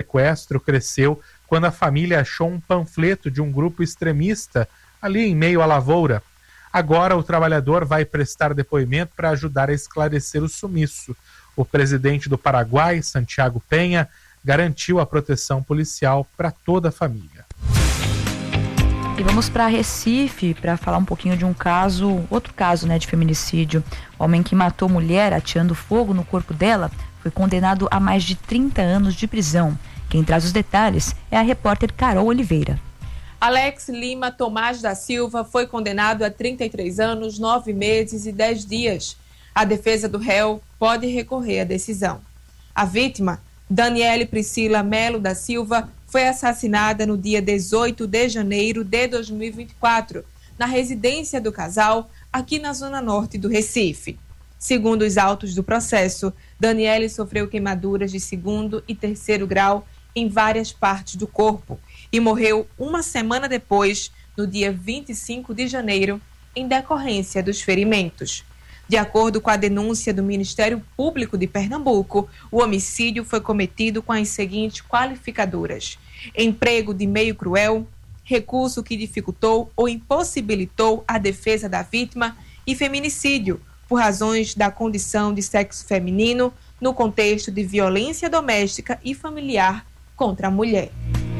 sequestro cresceu quando a família achou um panfleto de um grupo extremista ali em meio à lavoura. Agora o trabalhador vai prestar depoimento para ajudar a esclarecer o sumiço. O presidente do Paraguai, Santiago Penha, garantiu a proteção policial para toda a família. E vamos para Recife para falar um pouquinho de outro caso, de feminicídio. O homem que matou mulher ateando fogo no corpo dela foi condenado a mais de 30 anos de prisão. Quem traz os detalhes é a repórter Carol Oliveira. Alex Lima Tomás da Silva foi condenado a 33 anos, 9 meses e 10 dias. A defesa do réu pode recorrer à decisão. A vítima, Daniele Priscila Melo da Silva, foi assassinada no dia 18 de janeiro de 2024, na residência do casal, aqui na zona norte do Recife. Segundo os autos do processo, Daniele sofreu queimaduras de 2º e 3º grau em várias partes do corpo e morreu uma semana depois, no dia 25 de janeiro, em decorrência dos ferimentos. De acordo com a denúncia do Ministério Público de Pernambuco, o homicídio foi cometido com as seguintes qualificadoras: emprego de meio cruel, recurso que dificultou ou impossibilitou a defesa da vítima e feminicídio, por razões da condição de sexo feminino no contexto de violência doméstica e familiar contra a mulher.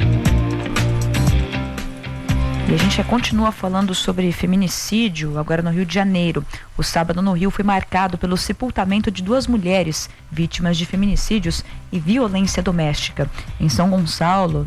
E a gente continua falando sobre feminicídio, agora no Rio de Janeiro. O sábado no Rio foi marcado pelo sepultamento de 2 mulheres vítimas de feminicídios e violência doméstica. Em São Gonçalo,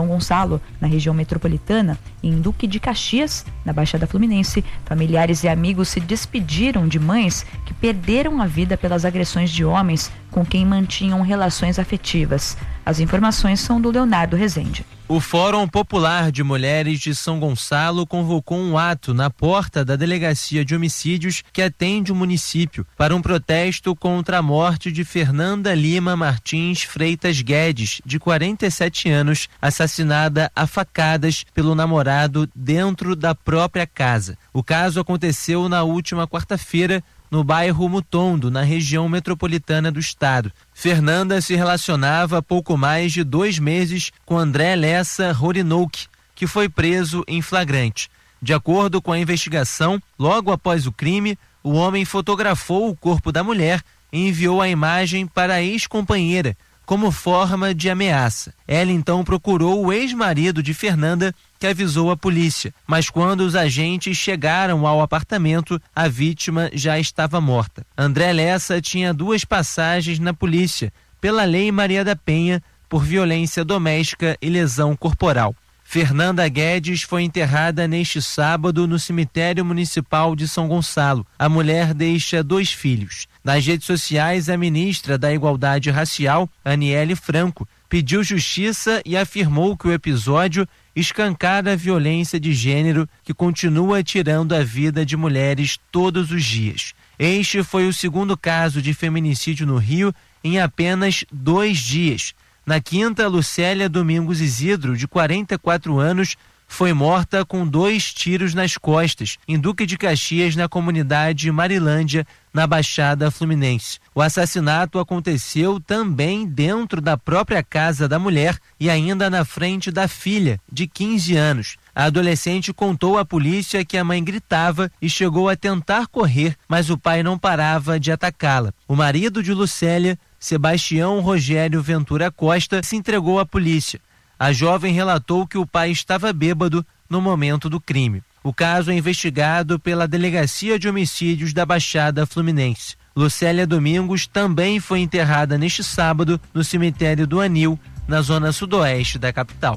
na região metropolitana, e em Duque de Caxias, na Baixada Fluminense, familiares e amigos se despediram de mães que perderam a vida pelas agressões de homens com quem mantinham relações afetivas. As informações são do Leonardo Rezende. O Fórum Popular de Mulheres de São Gonçalo convocou um ato na porta da Delegacia de Homicídios que atende o município para um protesto contra a morte de Fernanda Lima Martins Freitas Guedes, de 47 anos, assassinada a facadas pelo namorado dentro da própria casa. O caso aconteceu na última quarta-feira, no bairro Mutondo, na região metropolitana do estado. Fernanda se relacionava há pouco mais de 2 meses com André Lessa Horinouk, que foi preso em flagrante. De acordo com a investigação, logo após o crime, o homem fotografou o corpo da mulher e enviou a imagem para a ex-companheira, como forma de ameaça. Ela então procurou o ex-marido de Fernanda, que avisou a polícia, mas quando os agentes chegaram ao apartamento, a vítima já estava morta. André Lessa tinha 2 passagens na polícia, pela Lei Maria da Penha, por violência doméstica e lesão corporal. Fernanda Guedes foi enterrada neste sábado no cemitério municipal de São Gonçalo. A mulher deixa 2 filhos. Nas redes sociais, a ministra da Igualdade Racial, Aniele Franco, pediu justiça e afirmou que o episódio escancara a violência de gênero que continua tirando a vida de mulheres todos os dias. Este foi o 2º caso de feminicídio no Rio em apenas 2 dias. Na quinta, Lucélia Domingos Isidro, de 44 anos, foi morta com 2 tiros nas costas, em Duque de Caxias, na comunidade Marilândia, na Baixada Fluminense. O assassinato aconteceu também dentro da própria casa da mulher e ainda na frente da filha, de 15 anos. A adolescente contou à polícia que a mãe gritava e chegou a tentar correr, mas o pai não parava de atacá-la. O marido de Lucélia, Sebastião Rogério Ventura Costa, se entregou à polícia. A jovem relatou que o pai estava bêbado no momento do crime. O caso é investigado pela Delegacia de Homicídios da Baixada Fluminense. Lucélia Domingos também foi enterrada neste sábado no cemitério do Anil, na zona sudoeste da capital.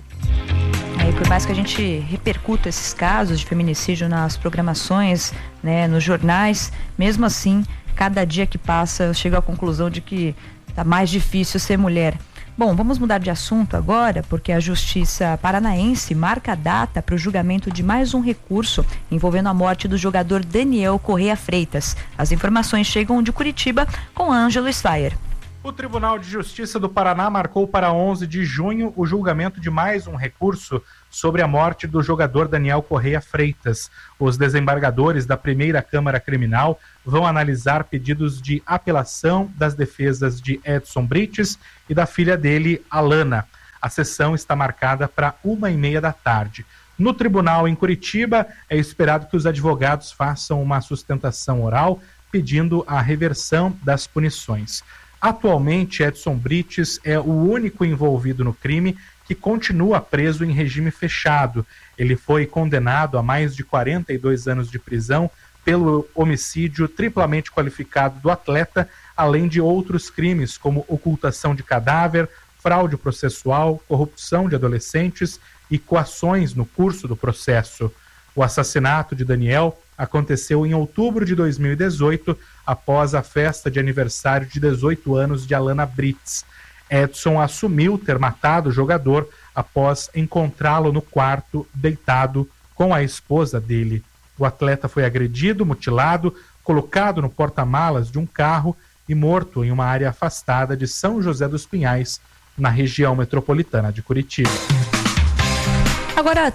Aí, por mais que a gente repercuta esses casos de feminicídio nas programações, nos jornais, mesmo assim, cada dia que passa eu chego à conclusão de que está mais difícil ser mulher. Bom, vamos mudar de assunto agora, porque a Justiça Paranaense marca a data para o julgamento de mais um recurso envolvendo a morte do jogador Daniel Correia Freitas. As informações chegam de Curitiba com Ângelo Steyer. O Tribunal de Justiça do Paraná marcou para 11 de junho o julgamento de mais um recurso sobre a morte do jogador Daniel Correia Freitas. Os desembargadores da Primeira Câmara Criminal vão analisar pedidos de apelação das defesas de Edson Brites e da filha dele, Alana. A sessão está marcada para 1h30 da tarde. No tribunal em Curitiba, é esperado que os advogados façam uma sustentação oral pedindo a reversão das punições. Atualmente, Edson Brites é o único envolvido no crime que continua preso em regime fechado. Ele foi condenado a mais de 42 anos de prisão pelo homicídio triplamente qualificado do atleta, além de outros crimes como ocultação de cadáver, fraude processual, corrupção de adolescentes e coações no curso do processo. O assassinato de Daniel aconteceu em outubro de 2018, após a festa de aniversário de 18 anos de Alana Brites. Edson assumiu ter matado o jogador após encontrá-lo no quarto, deitado com a esposa dele. O atleta foi agredido, mutilado, colocado no porta-malas de um carro e morto em uma área afastada de São José dos Pinhais, na região metropolitana de Curitiba. Agora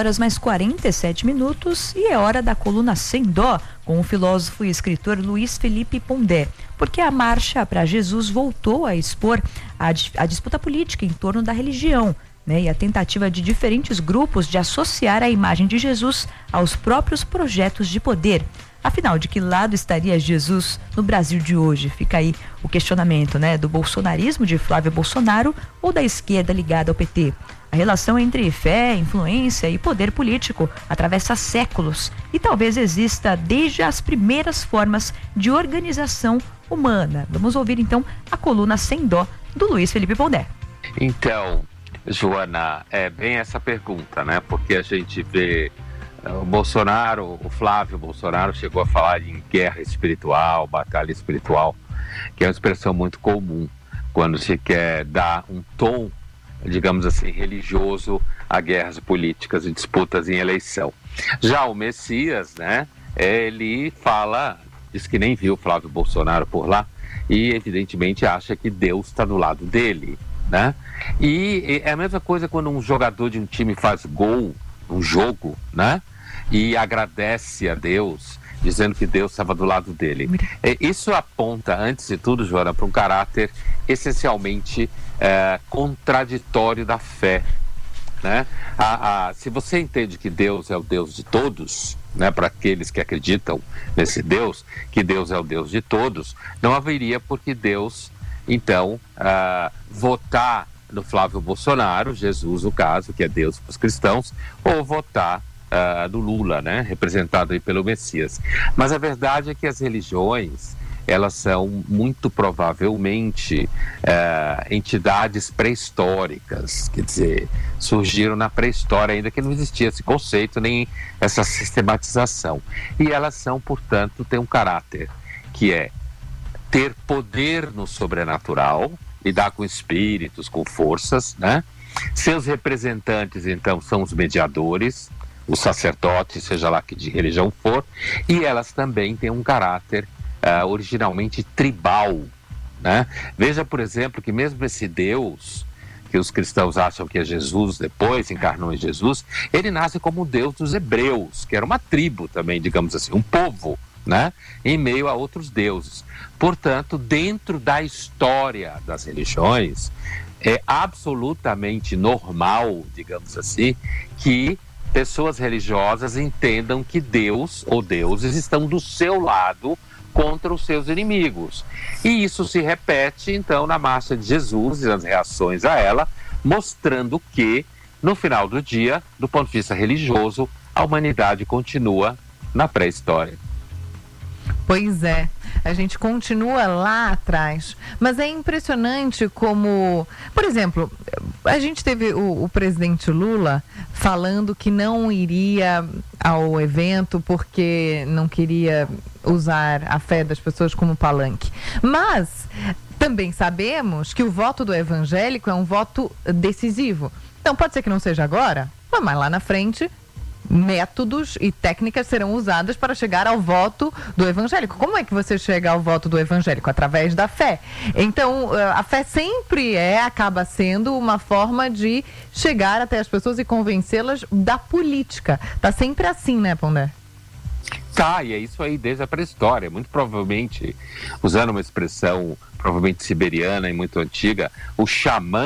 3h mais 47 e é hora da coluna Sem Dó, com o filósofo e escritor Luiz Felipe Pondé, porque a Marcha para Jesus voltou a expor a disputa política em torno da religião, né, e a tentativa de diferentes grupos de associar a imagem de Jesus aos próprios projetos de poder. Afinal, de que lado estaria Jesus no Brasil de hoje? Fica aí o questionamento, né, do bolsonarismo de Flávio Bolsonaro ou da esquerda ligada ao PT. A relação entre fé, influência e poder político atravessa séculos e talvez exista desde as primeiras formas de organização humana. Vamos ouvir então a coluna Sem Dó do Luiz Felipe Pondé. Então, Joana, é bem essa pergunta, né? Porque a gente vê o Bolsonaro, o Flávio Bolsonaro chegou a falar em guerra espiritual, batalha espiritual, que é uma expressão muito comum quando se quer dar um tom, digamos assim, religioso a guerras políticas e disputas em eleição. Já o Messias, né, ele fala, diz que nem viu Flávio Bolsonaro por lá e evidentemente acha que Deus está do lado dele, né? E é a mesma coisa quando um jogador de um time faz gol num jogo, né? E agradece a Deus, dizendo que Deus estava do lado dele. Isso aponta, antes de tudo, Joana, para um caráter essencialmente contraditório da fé, né? Se você entende que Deus é o Deus de todos, né, para aqueles que acreditam nesse Deus, que Deus é o Deus de todos, não haveria por que Deus, então, votar no Flávio Bolsonaro, Jesus, o caso, que é Deus para os cristãos, ou votar do Lula, né, representado aí pelo Messias. Mas a verdade é que as religiões, elas são muito provavelmente entidades pré-históricas, quer dizer, surgiram na pré-história, ainda que não existia esse conceito nem essa sistematização. E elas são, portanto, têm um caráter que é ter poder no sobrenatural, lidar com espíritos, com forças, né? Seus representantes, então, são os mediadores, os sacerdotes, seja lá que de religião for, e elas também têm um caráter originalmente tribal, né? Veja, por exemplo, que mesmo esse Deus, que os cristãos acham que é Jesus, depois encarnou em Jesus, ele nasce como o Deus dos hebreus, que era uma tribo também, digamos assim, um povo, né? Em meio a outros deuses. Portanto, dentro da história das religiões, é absolutamente normal, digamos assim, que pessoas religiosas entendam que Deus ou deuses estão do seu lado contra os seus inimigos. E isso se repete, então, na marcha de Jesus e nas reações a ela, mostrando que, no final do dia, do ponto de vista religioso, a humanidade continua na pré-história. Pois é, a gente continua lá atrás, mas é impressionante como, por exemplo, a gente teve o presidente Lula falando que não iria ao evento porque não queria usar a fé das pessoas como palanque, mas também sabemos que o voto do evangélico é um voto decisivo, então pode ser que não seja agora, mas lá na frente métodos e técnicas serão usadas para chegar ao voto do evangélico. Como é que você chega ao voto do evangélico? Através da fé. Então, a fé sempre acaba sendo uma forma de chegar até as pessoas e convencê-las da política. Tá sempre assim, né, Pondé? Tá, e é isso aí desde a pré-história. Muito provavelmente, usando uma expressão provavelmente siberiana e muito antiga, o xamã,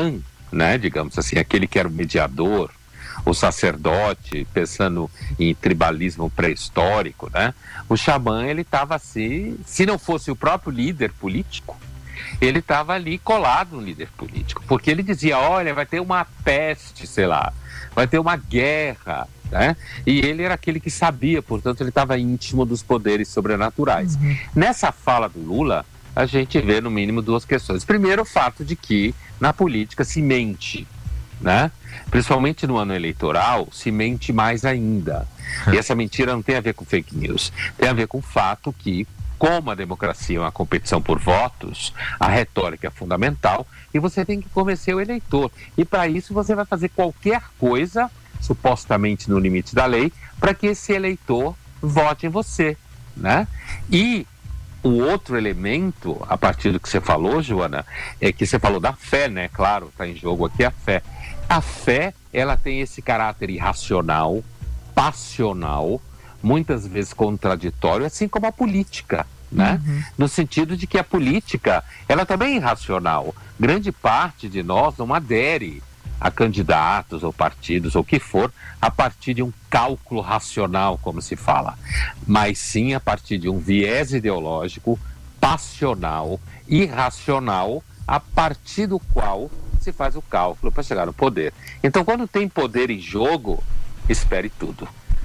né, digamos assim, aquele que era o mediador, o sacerdote, pensando em tribalismo pré-histórico, né? O xamã, ele estava assim, se não fosse o próprio líder político, ele estava ali colado no líder político, porque ele dizia, olha, vai ter uma peste, sei lá, vai ter uma guerra, né? E ele era aquele que sabia, portanto, ele estava íntimo dos poderes sobrenaturais. Nessa fala do Lula, a gente vê, no mínimo, duas questões. Primeiro, o fato de que, na política, se mente, né? Principalmente no ano eleitoral, se mente mais ainda. E essa mentira não tem a ver com fake news, tem a ver com o fato que, como a democracia é uma competição por votos, a retórica é fundamental e você tem que convencer o eleitor. E para isso você vai fazer qualquer coisa, supostamente no limite da lei, para que esse eleitor vote em você, né? E o outro elemento, a partir do que você falou, Joana, é que você falou da fé, né? Claro, está em jogo aqui a fé. A fé, ela tem esse caráter irracional, passional, muitas vezes contraditório, assim como a política, né? No sentido de que a política, ela também é irracional. Grande parte de nós não adere a candidatos ou partidos ou o que for a partir de um cálculo racional, como se fala, mas sim a partir de um viés ideológico, passional, irracional, a partir do qual se faz o cálculo para chegar no poder. Então, quando tem poder em jogo, espere tudo.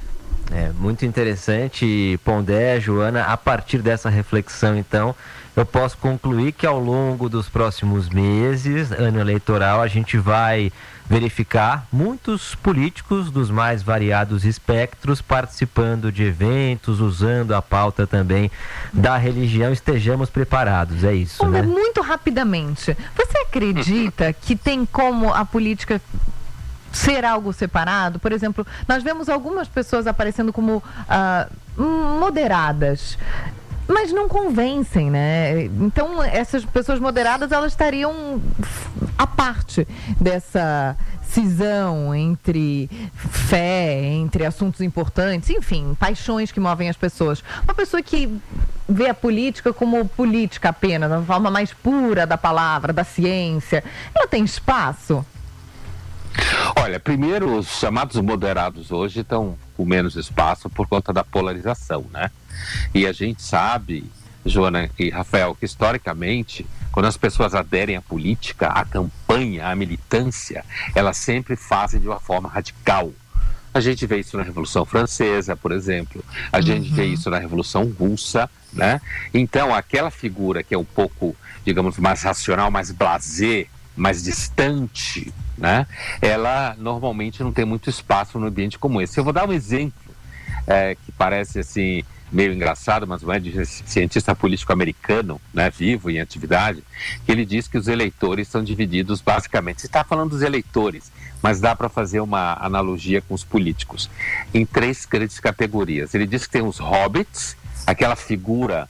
É muito interessante, Pondé, Joana. A partir dessa reflexão, então, eu posso concluir que ao longo dos próximos meses, ano eleitoral, a gente vai verificar muitos políticos dos mais variados espectros participando de eventos, usando a pauta também da religião. Estejamos preparados, é isso, Pondé, né? muito rapidamente, você acredita que tem como a política ser algo separado? Por exemplo, nós vemos algumas pessoas aparecendo como moderadas, mas não convencem, né? Então, essas pessoas moderadas, elas estariam à parte dessa cisão entre fé, entre assuntos importantes, enfim, paixões que movem as pessoas. Uma pessoa que vê a política como política apenas, da forma mais pura da palavra, da ciência, ela tem espaço? Olha, primeiro, os chamados moderados hoje estão com menos espaço por conta da polarização, né? E a gente sabe, Joana e Rafael, que historicamente, quando as pessoas aderem à política, à campanha, à militância, elas sempre fazem de uma forma radical. A gente vê isso na Revolução Francesa, por exemplo. A gente vê isso na Revolução Russa, né? Então, aquela figura que é um pouco, digamos, mais racional, mais blasé, mais distante, né? Ela normalmente não tem muito espaço no ambiente como esse. Eu vou dar um exemplo que parece assim meio engraçado, mas não é, de cientista político americano, né, vivo em atividade, que ele diz que os eleitores são divididos basicamente, você está falando dos eleitores, mas dá para fazer uma analogia com os políticos, em 3 grandes categorias. Ele diz que tem os hobbits, aquela figura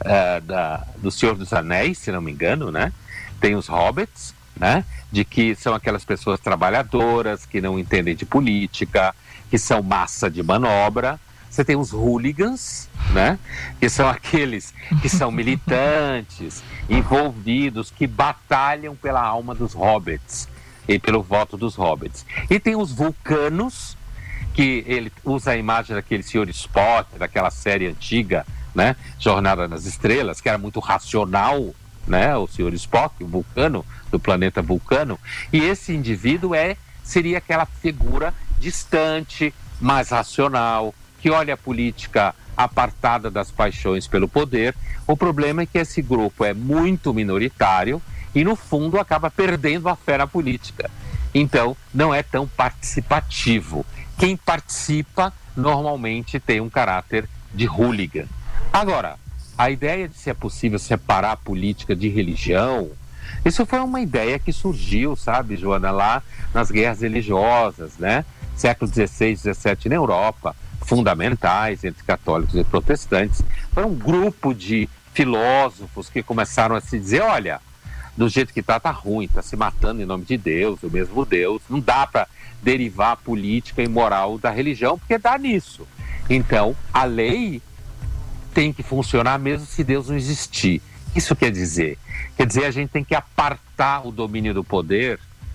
do Senhor dos Anéis, se não me engano, né? Tem os hobbits, né? De que são aquelas pessoas trabalhadoras, que não entendem de política, que são massa de manobra. Você tem os hooligans, né? Que são aqueles que são militantes, envolvidos, que batalham pela alma dos hobbits e pelo voto dos hobbits. E tem os vulcanos, que ele usa a imagem daquele Sr. Spock, daquela série antiga, né? Jornada nas Estrelas, que era muito racional, né? O Sr. Spock, o vulcano, do planeta Vulcano. E esse indivíduo seria aquela figura distante, mais racional, que olha a política apartada das paixões pelo poder. O problema é que esse grupo é muito minoritário e, no fundo, acaba perdendo a fé na política. Então, não é tão participativo. Quem participa, normalmente, tem um caráter de hooligan. Agora, a ideia de se é possível separar a política de religião, isso foi uma ideia que surgiu, sabe, Joana, lá nas guerras religiosas, né? Século XVI, XVII na Europa, fundamentais entre católicos e protestantes. Foi um grupo de filósofos que começaram a se dizer, olha, do jeito que tá ruim, tá se matando em nome de Deus, o mesmo Deus, não dá para derivar a política e moral da religião, porque dá nisso. Então, a lei tem que funcionar mesmo se Deus não existir. Isso quer dizer? Quer dizer, a gente tem que apartar o domínio do poder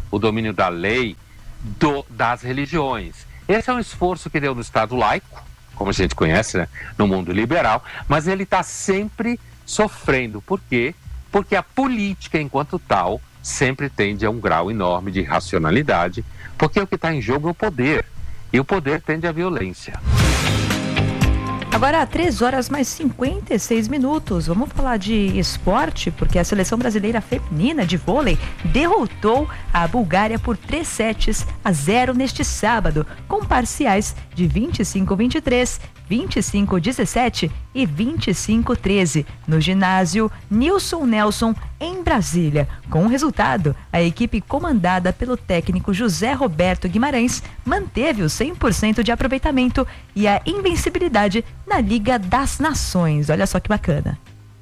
o domínio da lei das religiões. Esse é um esforço que deu no Estado laico, como a gente conhece, né, no mundo liberal, mas ele está sempre sofrendo. Por quê? Porque a política, enquanto tal, sempre tende a um grau enorme de irracionalidade, porque o que está em jogo é o poder, e o poder tende à violência. Agora, 3h mais 56. Vamos falar de esporte, porque a seleção brasileira feminina de vôlei derrotou a Bulgária por 3-0 neste sábado, com parciais de 25-23, 25-17 e 25-13, no ginásio Nilson Nelson, em Brasília. Com o resultado, a equipe comandada pelo técnico José Roberto Guimarães manteve o 100% de aproveitamento e a invencibilidade na Liga das Nações. Olha só que bacana.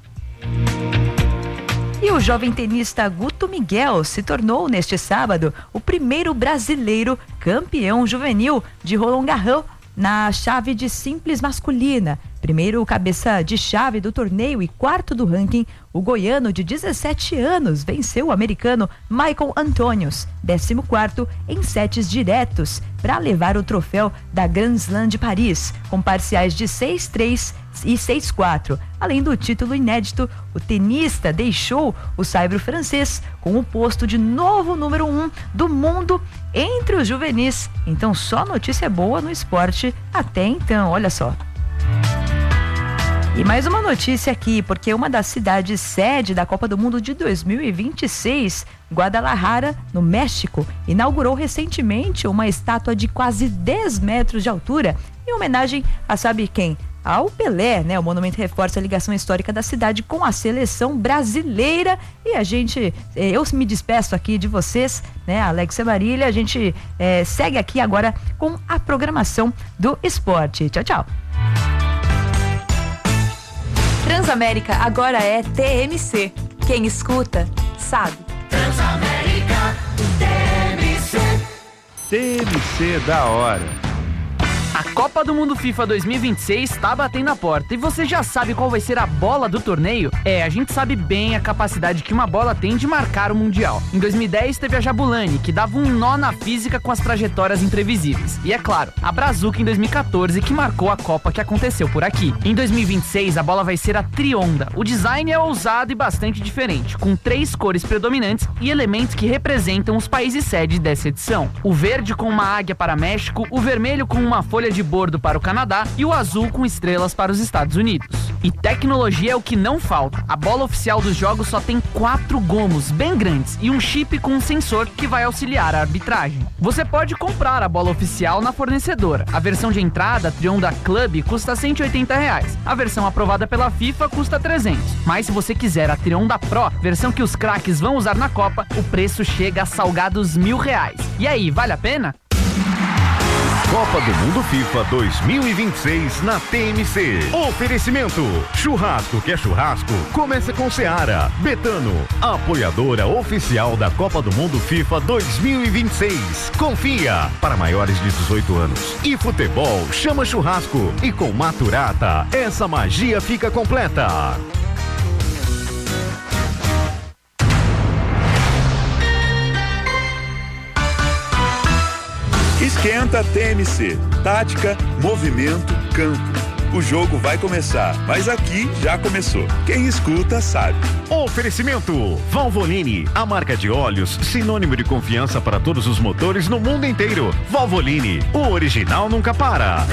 E o jovem tenista Guto Miguel se tornou, neste sábado, o primeiro brasileiro campeão juvenil de Roland Garros na chave de simples masculina. Primeiro cabeça de chave do torneio e quarto do ranking, o goiano de 17 anos venceu o americano Michael Antonius, 14º, em sets diretos, para levar o troféu da Grand Slam de Paris, com parciais de 6-3 e 6-4. Além do título inédito, o tenista deixou o saibro francês com o posto de novo número 1 do mundo entre os juvenis. Então, só notícia boa no esporte até então, olha só. E mais uma notícia aqui, porque uma das cidades sede da Copa do Mundo de 2026, Guadalajara, no México, inaugurou recentemente uma estátua de quase 10 metros de altura, em homenagem a sabe quem? Ao Pelé, né? O monumento reforça a ligação histórica da cidade com a seleção brasileira. E eu me despeço aqui de vocês, né? Alex Marília, a gente segue aqui agora com a programação do esporte. Tchau, tchau. Transamérica agora é TMC. Quem escuta, sabe. Transamérica, TMC. TMC da hora. A Copa do Mundo FIFA 2026 está batendo a porta e você já sabe qual vai ser a bola do torneio? A gente sabe bem a capacidade que uma bola tem de marcar o Mundial. Em 2010 teve a Jabulani, que dava um nó na física com as trajetórias imprevisíveis. E é claro, a Brazuca em 2014, que marcou a Copa que aconteceu por aqui. Em 2026 a bola vai ser a Trionda. O design é ousado e bastante diferente, com 3 cores predominantes e elementos que representam os países sede dessa edição. O verde com uma águia para México, o vermelho com uma folha de bordo para o Canadá e o azul com estrelas para os Estados Unidos. E tecnologia é o que não falta. A bola oficial dos jogos só tem 4 gomos bem grandes e um chip com um sensor que vai auxiliar a arbitragem. Você pode comprar a bola oficial na fornecedora. A versão de entrada, Trionda Club, custa R$180. A versão aprovada pela FIFA custa 300. Mas se você quiser a Trionda Pro, versão que os craques vão usar na Copa, o preço chega a salgados R$1.000. E aí, vale a pena? Copa do Mundo FIFA 2026 na TMC. Oferecimento: churrasco que é churrasco, começa com Seara. Betano, apoiadora oficial da Copa do Mundo FIFA 2026. Confia, para maiores de 18 anos. E futebol chama churrasco. E com Maturata, essa magia fica completa. Esquenta TMC. Tática, movimento, campo. O jogo vai começar, mas aqui já começou. Quem escuta sabe. Oferecimento: Valvoline, a marca de óleos sinônimo de confiança para todos os motores no mundo inteiro. Valvoline, o original nunca para.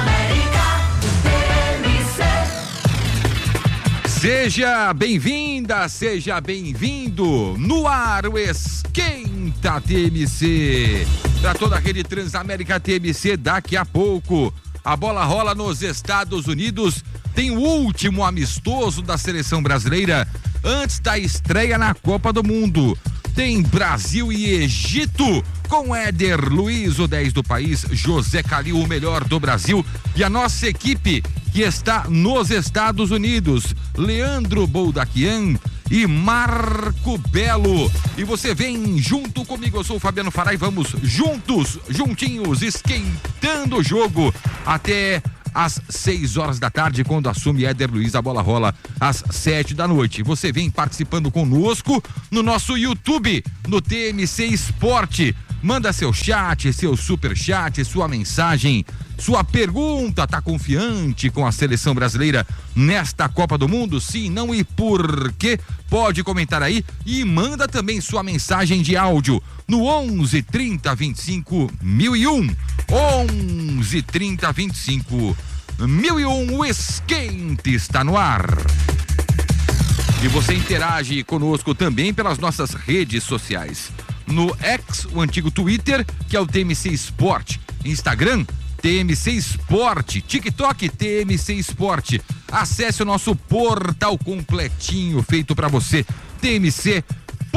Seja bem-vinda, seja bem-vindo. No ar o Esquenta TMC. Para toda a rede Transamérica TMC, daqui a pouco a bola rola nos Estados Unidos. Tem o último amistoso da seleção brasileira antes da estreia na Copa do Mundo. Tem Brasil e Egito, com Éder Luiz, o 10 do país, José Calil, o melhor do Brasil, e a nossa equipe que está nos Estados Unidos, Leandro Boldaquian e Marco Belo. E você vem junto comigo, eu sou o Fabiano Fará e vamos juntos, juntinhos, esquentando o jogo até às 6 horas da tarde, quando assume Éder Luiz. A bola rola às 7 da noite. Você vem participando conosco no nosso YouTube, no TMC Esporte. Manda seu chat, seu super chat, sua mensagem, sua pergunta. Tá confiante com a seleção brasileira nesta Copa do Mundo? Sim, não e por quê? Pode comentar aí e manda também sua mensagem de áudio no 11 30 25 1001. 11 30 25 1001. O Esquente está no ar. E você interage conosco também pelas nossas redes sociais. No X, o antigo Twitter, que é o TMC Esporte. Instagram, TMC Esporte. TikTok, TMC Esporte. Acesse o nosso portal completinho feito para você, tmc.com.br.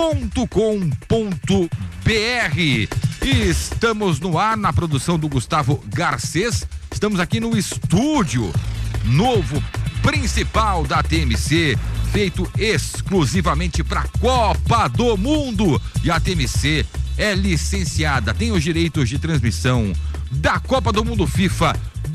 Estamos no ar na produção do Gustavo Garcês. Estamos aqui no estúdio novo principal da TMC, feito exclusivamente para a Copa do Mundo. E a TMC é licenciada, tem os direitos de transmissão da Copa do Mundo FIFA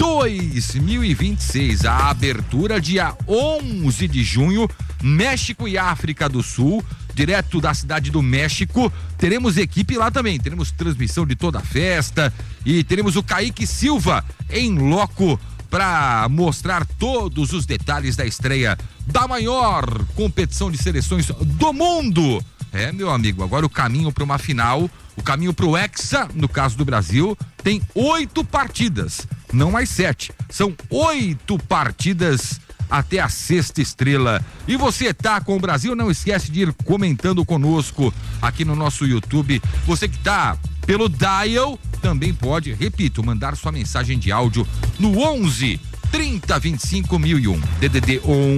2026. A abertura dia 11 de junho, México e África do Sul, direto da cidade do México. Teremos equipe lá também, teremos transmissão de toda a festa e teremos o Kaique Silva em loco para mostrar todos os detalhes da estreia da maior competição de seleções do mundo. É, meu amigo, agora o caminho para uma final, o caminho para o Hexa, no caso do Brasil, tem 8 partidas, não mais 7, são 8 partidas até a 6ª estrela. E você tá com o Brasil, não esquece de ir comentando conosco aqui no nosso YouTube. Você que tá pelo dial também pode, repito, mandar sua mensagem de áudio no 11 30 25 1001. DDD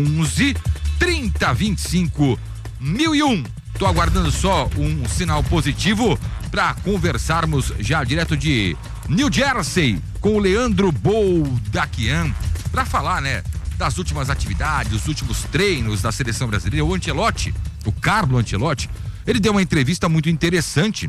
11 30 25 1001. Tô aguardando só um sinal positivo para conversarmos já direto de New Jersey com o Leandro Boldaquian para falar, né, das últimas atividades, os últimos treinos da seleção brasileira. O Ancelotti, o Carlo Ancelotti, ele deu uma entrevista muito interessante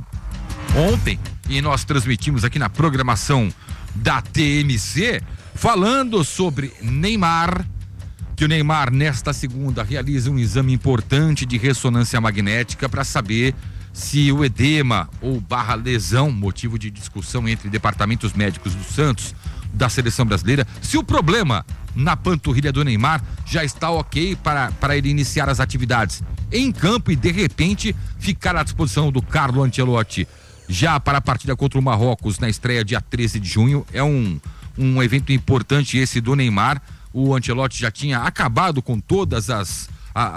ontem e nós transmitimos aqui na programação da TMC, falando sobre Neymar, que o Neymar nesta segunda realiza um exame importante de ressonância magnética para saber se o edema ou lesão, motivo de discussão entre departamentos médicos do Santos, da seleção brasileira, se o problema na panturrilha do Neymar já está ok para ele iniciar as atividades em campo e de repente ficar à disposição do Carlo Ancelotti já para a partida contra o Marrocos na estreia dia 13 de junho. É um evento importante esse do Neymar. O Ancelotti já tinha acabado com todas as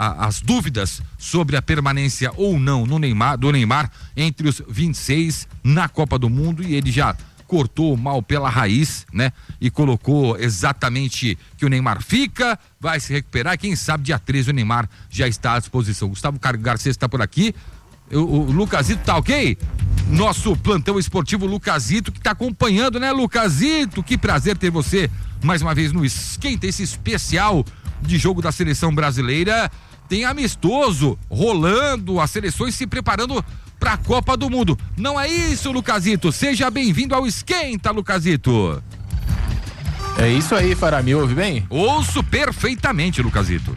dúvidas sobre a permanência ou não do Neymar entre os 26 na Copa do Mundo, e ele já cortou o mal pela raiz, né? E colocou exatamente que o Neymar fica, vai se recuperar, e quem sabe dia 13 o Neymar já está à disposição. Gustavo Garcês está por aqui, o Lucasito tá ok? Nosso plantão esportivo Lucasito, que tá acompanhando, né, Lucasito? Que prazer ter você mais uma vez no Esquenta, esse especial de jogo da seleção brasileira. Tem amistoso rolando, as seleções se preparando para a Copa do Mundo. Não é isso, Lucasito? Seja bem-vindo ao Esquenta, Lucasito. É isso aí, Fará, me ouve bem? Ouço perfeitamente, Lucasito.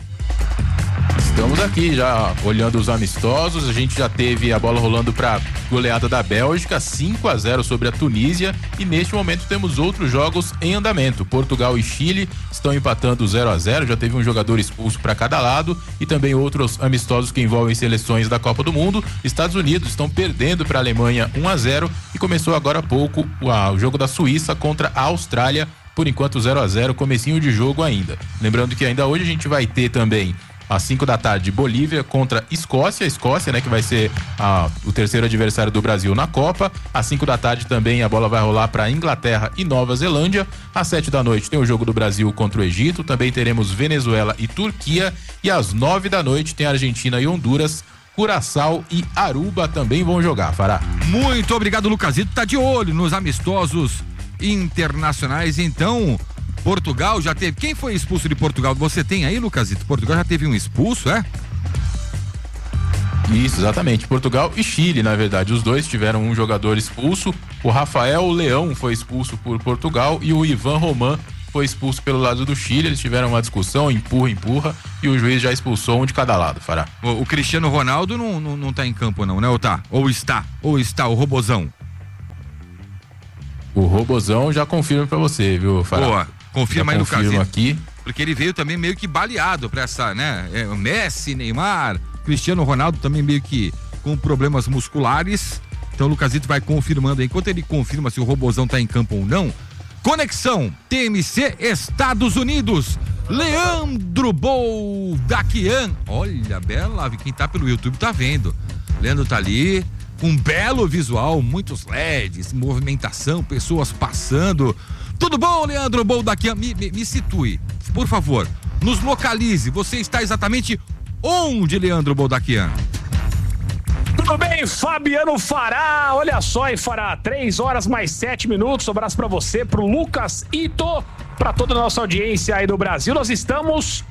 Estamos aqui já olhando os amistosos. A gente já teve a bola rolando para goleada da Bélgica, 5-0 sobre a Tunísia, e neste momento temos outros jogos em andamento. Portugal e Chile estão empatando 0-0, já teve um jogador expulso para cada lado, e também outros amistosos que envolvem seleções da Copa do Mundo. Estados Unidos estão perdendo para a Alemanha 1-0, e começou agora há pouco o jogo da Suíça contra a Austrália, por enquanto 0-0, comecinho de jogo ainda. Lembrando que ainda hoje a gente vai ter também às 5 da tarde, Bolívia contra Escócia. Escócia, né, que vai ser o terceiro adversário do Brasil na Copa. Às 5 da tarde também a bola vai rolar para Inglaterra e Nova Zelândia. Às 7 da noite tem o jogo do Brasil contra o Egito. Também teremos Venezuela e Turquia. E às 9 da noite tem Argentina e Honduras. Curaçao e Aruba também vão jogar, Fará. Muito obrigado, Lucasito. Tá de olho nos amistosos internacionais, então. Portugal já teve. Quem foi expulso de Portugal? Você tem aí, Lucasito? Portugal já teve um expulso, é? Isso, exatamente. Portugal e Chile, na verdade. Os dois tiveram um jogador expulso. O Rafael Leão foi expulso por Portugal e o Ivan Roman foi expulso pelo lado do Chile, eles tiveram uma discussão, empurra, e o juiz já expulsou um de cada lado, Fará. O Cristiano Ronaldo não tá em campo não, né? Ou está o Robozão. O Robozão já confirma pra você, viu, Fará? Boa, confirma já aí no caso. Aqui. Porque ele veio também meio que baleado pra essa, né? Messi, Neymar, Cristiano Ronaldo também meio que com problemas musculares. Então o Lucasito vai confirmando aí. Enquanto ele confirma se o Robozão tá em campo ou não. Conexão TMC Estados Unidos. Leandro Boldaquian. Olha, bela, quem tá pelo YouTube tá vendo. Leandro tá ali, um belo visual, muitos LEDs, movimentação, pessoas passando. Tudo bom, Leandro Boldaquian? Me situe, por favor. Nos localize. Você está exatamente onde, Leandro Boldaquian? Tudo bem, Fabiano Fará? Olha só, hein, Fará, 3h mais 7. Um abraço pra você, pro Lucas Ito, pra toda a nossa audiência aí do Brasil. Nós estamos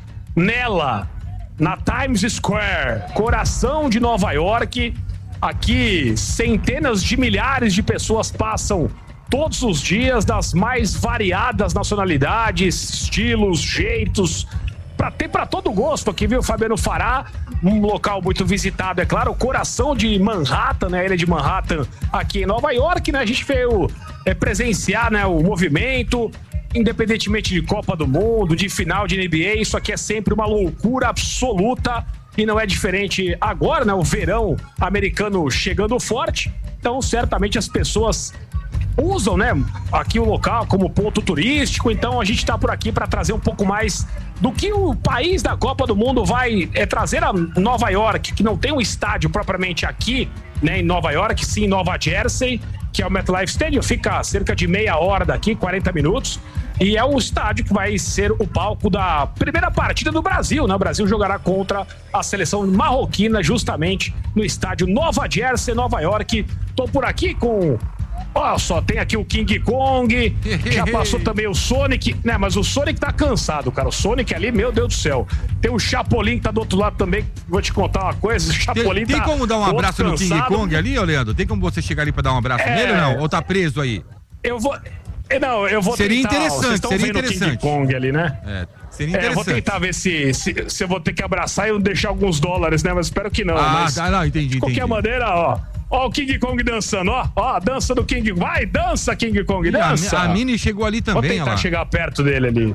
na Times Square, coração de Nova York. Aqui, centenas de milhares de pessoas passam todos os dias, das mais variadas nacionalidades, estilos, jeitos, pra ter pra todo gosto aqui, viu, Fabiano Fará? Um local muito visitado, é claro, o coração de Manhattan, né, a ilha de Manhattan, aqui em Nova York, né, a gente veio presenciar, né, o movimento, independentemente de Copa do Mundo, de final de NBA, isso aqui é sempre uma loucura absoluta e não é diferente agora, né, o verão americano chegando forte, então certamente as pessoas usam, né, aqui o local como ponto turístico, então a gente tá por aqui para trazer um pouco mais do que o país da Copa do Mundo vai trazer a Nova York, que não tem um estádio propriamente aqui, né, em Nova York, sim em Nova Jersey, que é o MetLife Stadium, fica cerca de meia hora daqui, 40 minutos, e é o estádio que vai ser o palco da primeira partida do Brasil, né? O Brasil jogará contra a seleção marroquina justamente no estádio Nova Jersey, Nova York. Tô por aqui com... Ó, só tem aqui o King Kong, já passou também o Sonic, né? Mas o Sonic tá cansado, cara. O Sonic ali, meu Deus do céu. Tem o Chapolin que tá do outro lado também. Vou te contar uma coisa. O Chapolin tem como dar um abraço no King Kong ali, ô Leandro? Tem como você chegar ali pra dar um abraço nele ou não? Ou tá preso aí? Eu vou seria tentar. Interessante, seria interessante. O King Kong ali, né? Seria interessante. Eu vou tentar ver se eu vou ter que abraçar e deixar alguns dólares, né? Mas espero que não. Entendi. De qualquer maneira, ó. Ó o King Kong dançando, ó. Ó a dança do King Kong. Vai, dança, King Kong, dança. A Mini chegou ali também, vou tentar chegar perto dele ali.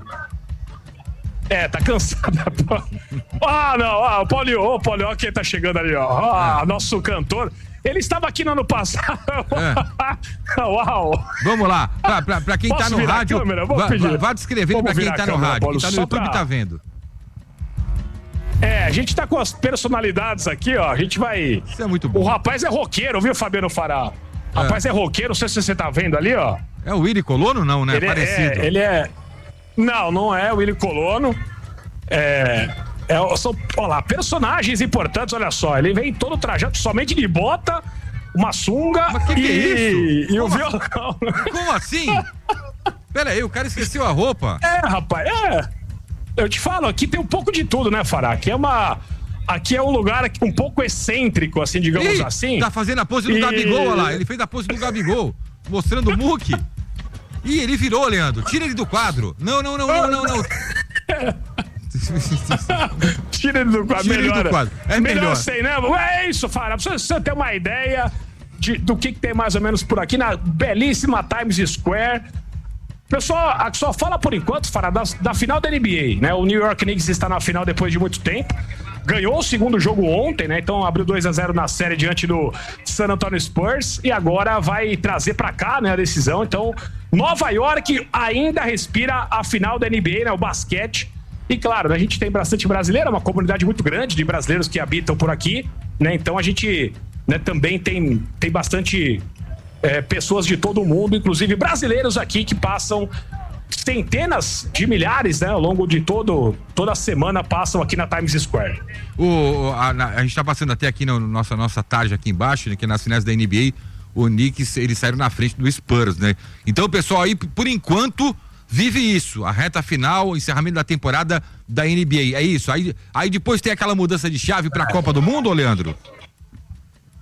Tá cansado. Não, o Paulinho, ó quem tá chegando ali, ó. Nosso cantor. Ele estava aqui no ano passado. Uau! Vamos lá, pra quem tá no rádio, vá descrevendo pra quem tá no rádio. Quem tá no YouTube tá vendo. A gente tá com as personalidades aqui, ó. A gente vai. Isso é muito bom. O rapaz é roqueiro, viu, Fabiano Fará? O rapaz é roqueiro, não sei se você tá vendo ali, ó. É o Willy Colono, não, né? Parecido. Ele é. Não é o Willy Colono. São, olha lá, personagens importantes, olha só. Ele vem todo trajado somente de bota, uma sunga e o violão. Como assim? Pera aí, o cara esqueceu a roupa. Rapaz, eu te falo, aqui tem um pouco de tudo, né, Fará? Aqui é um lugar um pouco excêntrico, assim, digamos assim. Tá fazendo a pose do Gabigol, olha lá. Ele fez a pose do Gabigol, mostrando o muque. Ih, ele virou, Leandro. Tira ele do quadro. Não. Tira ele do quadro, melhor. É melhor assim, né? É isso, Fará. Pra você ter uma ideia do que tem mais ou menos por aqui na belíssima Times Square. Pessoal, só fala por enquanto, Fará, da final da NBA, né? O New York Knicks está na final depois de muito tempo. Ganhou o segundo jogo ontem, né? Então abriu 2-0 na série diante do San Antonio Spurs e agora vai trazer pra cá, né, a decisão. Então, Nova York ainda respira a final da NBA, né? O basquete. E claro, né, a gente tem bastante brasileiro, uma comunidade muito grande de brasileiros que habitam por aqui, né? Então a gente, né, também tem bastante pessoas de todo o mundo, inclusive brasileiros aqui que passam centenas de milhares, né, ao longo de toda a semana passam aqui na Times Square. A gente tá passando até aqui na nossa tarde aqui embaixo, né, que nas finais da NBA, o Knicks, eles saíram na frente do Spurs, né? Então o pessoal aí, por enquanto, vive isso, a reta final, o encerramento da temporada da NBA, é isso. Aí depois tem aquela mudança de chave pra Copa do Mundo, ô Leandro?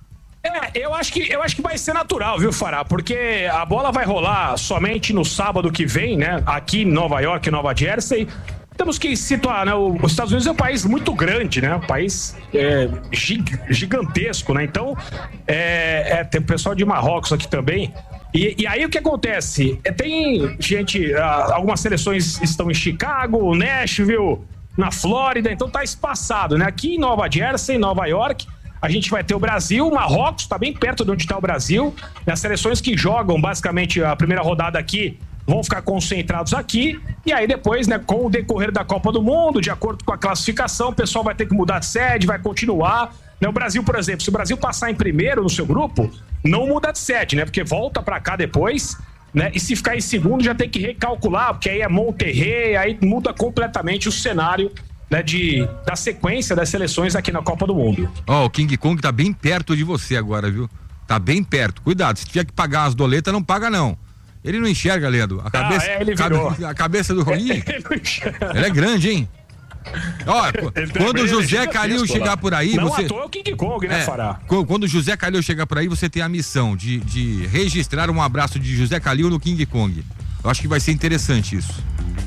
Eu acho que vai ser natural, viu, Fará? Porque a bola vai rolar somente no sábado que vem, né? Aqui em Nova York, Nova Jersey. Temos que situar, né? Os Estados Unidos é um país muito grande, né? Um país gigantesco, né? Então, tem o pessoal de Marrocos aqui também. E aí o que acontece? Tem gente, algumas seleções estão em Chicago, Nashville, na Flórida, então tá espaçado, né? Aqui em Nova Jersey, Nova York, a gente vai ter o Brasil, Marrocos, tá bem perto de onde está o Brasil. As seleções que jogam basicamente a primeira rodada aqui vão ficar concentrados aqui, e aí depois, né, com o decorrer da Copa do Mundo, de acordo com a classificação, o pessoal vai ter que mudar de sede, vai continuar. O Brasil, por exemplo, se o Brasil passar em primeiro no seu grupo, não muda de sede, né? Porque volta pra cá depois, né? E se ficar em segundo, já tem que recalcular, porque aí é Monterrey, aí muda completamente o cenário, né, da sequência das seleções aqui na Copa do Mundo. O King Kong tá bem perto de você agora, viu? Tá bem perto. Cuidado, se tiver que pagar as doletas, não paga não. Ele não enxerga, Leandro. A cabeça, ele virou. A cabeça do Rolim, ele é grande, hein? Quando o José Calil chegar por aí, não você... à toa é o King Kong, né, Fará? Quando o José Calil chegar por aí, você tem a missão de registrar um abraço de José Calil no King Kong. Eu acho que vai ser interessante isso.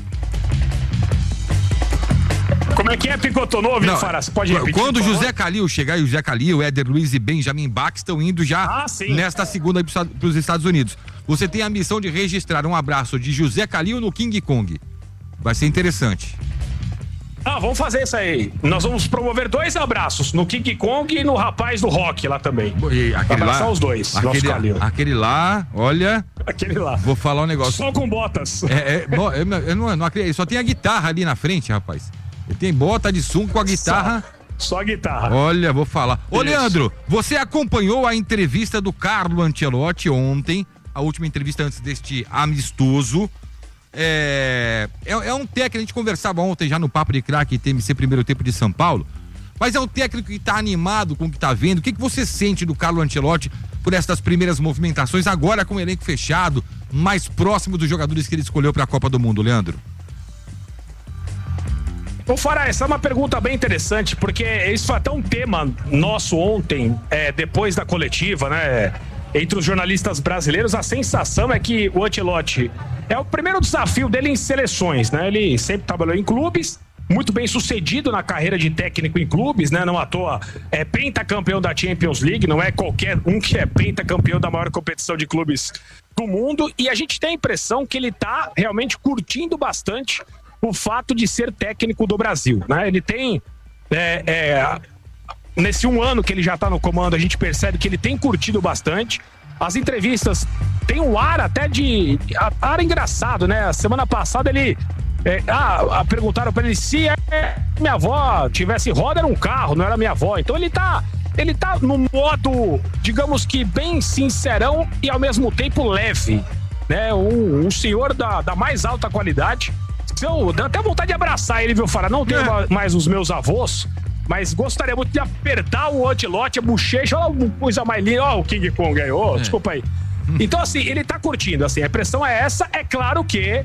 Como é que é, Picotonovo, Fará? Você pode repetir? Quando o José Calil chegar, e o José Calil, Éder Luiz e Benjamin Bach estão indo já nesta segunda para os Estados Unidos. Você tem a missão de registrar um abraço de José Calil no King Kong. Vai ser interessante. Vamos fazer isso aí. Nós vamos promover 2 abraços no King Kong e no rapaz do rock lá também. Abraçar os dois. Aquele lá, olha. Aquele lá. Vou falar um negócio. Só com botas. Eu não acredito. Só tem a guitarra ali na frente, rapaz. Ele tem bota de sunga com a guitarra. Só a guitarra. Olha, vou falar. Ô, Leandro, você acompanhou a entrevista do Carlo Ancelotti ontem, a última entrevista antes deste amistoso. É um técnico, a gente conversava ontem já no Papo de Craque TMC Primeiro Tempo de São Paulo, mas é um técnico que tá animado com o que tá vendo. O que você sente do Carlo Ancelotti por estas primeiras movimentações, agora com o elenco fechado, mais próximo dos jogadores que ele escolheu para a Copa do Mundo, Leandro? Ô, Fará, essa é uma pergunta bem interessante, porque isso foi até um tema nosso ontem, depois da coletiva, né? Entre os jornalistas brasileiros, a sensação é que o Ancelotti é o primeiro desafio dele em seleções, né? Ele sempre trabalhou em clubes, muito bem sucedido na carreira de técnico em clubes, né? Não à toa é pentacampeão da Champions League, não é qualquer um que é pentacampeão da maior competição de clubes do mundo, e a gente tem a impressão que ele tá realmente curtindo bastante o fato de ser técnico do Brasil, né? Ele tem nesse 1 ano que ele já tá no comando, a gente percebe que ele tem curtido bastante. As entrevistas tem um ar até de ar engraçado, né? A semana passada ele perguntaram pra ele se minha avó tivesse roda, era um carro, não era minha avó. Então ele tá no modo, digamos que bem sincerão e ao mesmo tempo leve, né? Um senhor da mais alta qualidade. Dá até vontade de abraçar ele, viu, Fará? Não tenho mais os meus avós, mas gostaria muito de apertar o Ancelotti, a bochecha, olha uma coisa mais linda, ó, o King Kong ganhou, desculpa aí. Então, assim, ele tá curtindo, assim, a impressão é essa, é claro que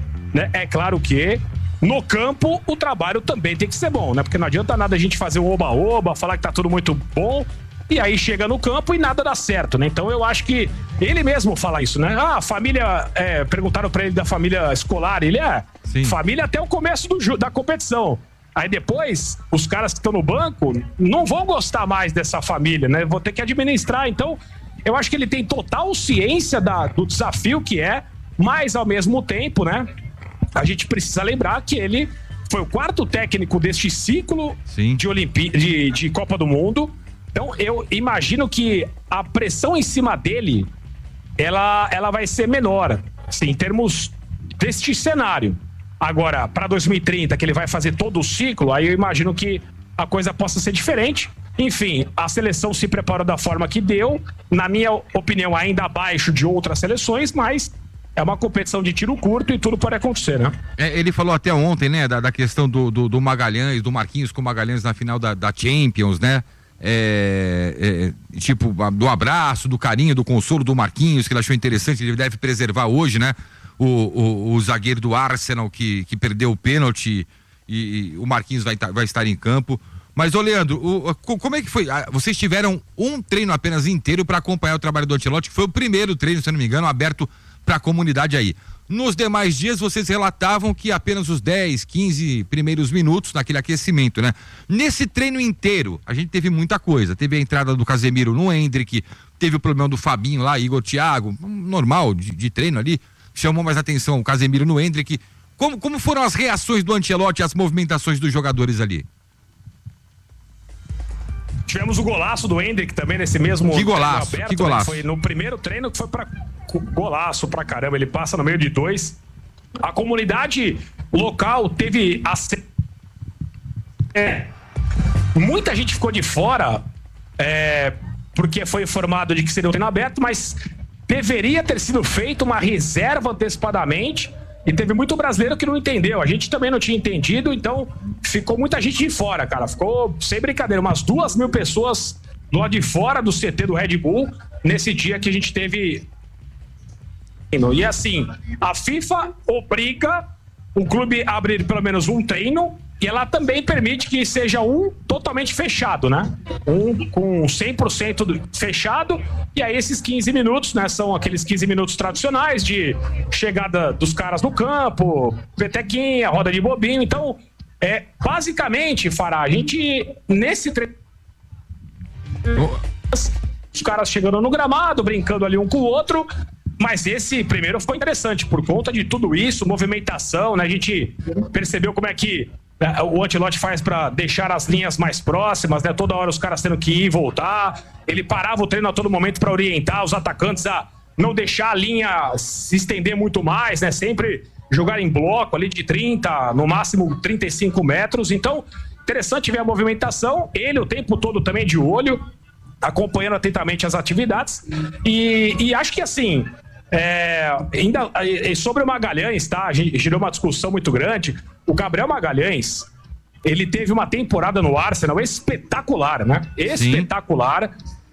no campo o trabalho também tem que ser bom, né? Porque não adianta nada a gente fazer um oba-oba, falar que tá tudo muito bom, e aí chega no campo e nada dá certo, né? Então eu acho que ele mesmo fala isso, né? A família, perguntaram pra ele da família escolar, ele família até o começo da competição. Aí depois, os caras que estão no banco não vão gostar mais dessa família, né? Vou ter que administrar. Então, eu acho que ele tem total ciência do desafio que é, mas ao mesmo tempo, né? A gente precisa lembrar que ele foi o 4º técnico deste ciclo de Copa do Mundo. Então, eu imagino que a pressão em cima dele, ela vai ser menor, assim, em termos deste cenário. Agora, para 2030, que ele vai fazer todo o ciclo, aí eu imagino que a coisa possa ser diferente. Enfim, a seleção se preparou da forma que deu, na minha opinião, ainda abaixo de outras seleções, mas é uma competição de tiro curto e tudo pode acontecer, né? Ele falou até ontem, né, da questão do Magalhães, do Marquinhos com o Magalhães na final da Champions, né? Tipo, do abraço, do carinho, do consolo do Marquinhos, que ele achou interessante, ele deve preservar hoje, né? O zagueiro do Arsenal que perdeu o pênalti, e o Marquinhos vai estar em campo. Mas, ô Leandro, como é que foi? Vocês tiveram um treino apenas inteiro para acompanhar o trabalho do Ancelotti, que foi o primeiro treino, se eu não me engano, aberto para a comunidade aí. Nos demais dias, vocês relatavam que apenas os 10, 15 primeiros minutos naquele aquecimento, né? Nesse treino inteiro, a gente teve muita coisa. Teve a entrada do Casemiro no Endrick, teve o problema do Fabinho lá, Igor Thiago, normal de treino ali. Chamou mais atenção o Casemiro no Endrick. Como foram as reações do Ancelotti e as movimentações dos jogadores ali? Tivemos o golaço do Endrick também nesse mesmo. Que golaço, aberto, que golaço. Né? Foi no primeiro treino que foi para golaço pra caramba. Ele passa no meio de dois. A comunidade local teve muita gente ficou de fora porque foi informado de que seria um treino aberto, mas deveria ter sido feita uma reserva antecipadamente. E teve muito brasileiro que não entendeu. A gente também não tinha entendido, então ficou muita gente de fora, cara. Ficou, sem brincadeira, umas 2.000 pessoas do lado de fora do CT do Red Bull nesse dia que a gente teve. E assim, a FIFA obriga o clube a abrir pelo menos um treino e ela também permite que seja um totalmente fechado, né? Um com 100% fechado, e aí esses 15 minutos, né? São aqueles 15 minutos tradicionais de chegada dos caras no campo, petequinha, roda de bobinho. Então, basicamente, Fará, a gente, nesse treino, os caras chegando no gramado, brincando ali um com o outro. Mas esse primeiro foi interessante por conta de tudo isso, movimentação, né? A gente percebeu como é que o Ancelotti faz para deixar as linhas mais próximas, né? Toda hora os caras tendo que ir e voltar. Ele parava o treino a todo momento para orientar os atacantes a não deixar a linha se estender muito mais, né? Sempre jogar em bloco ali de 30, no máximo 35 metros. Então, interessante ver a movimentação. Ele o tempo todo também de olho, acompanhando atentamente as atividades. E acho que assim, ainda sobre o Magalhães, tá? A gente gerou uma discussão muito grande. O Gabriel Magalhães, ele teve uma temporada no Arsenal espetacular, né? Espetacular.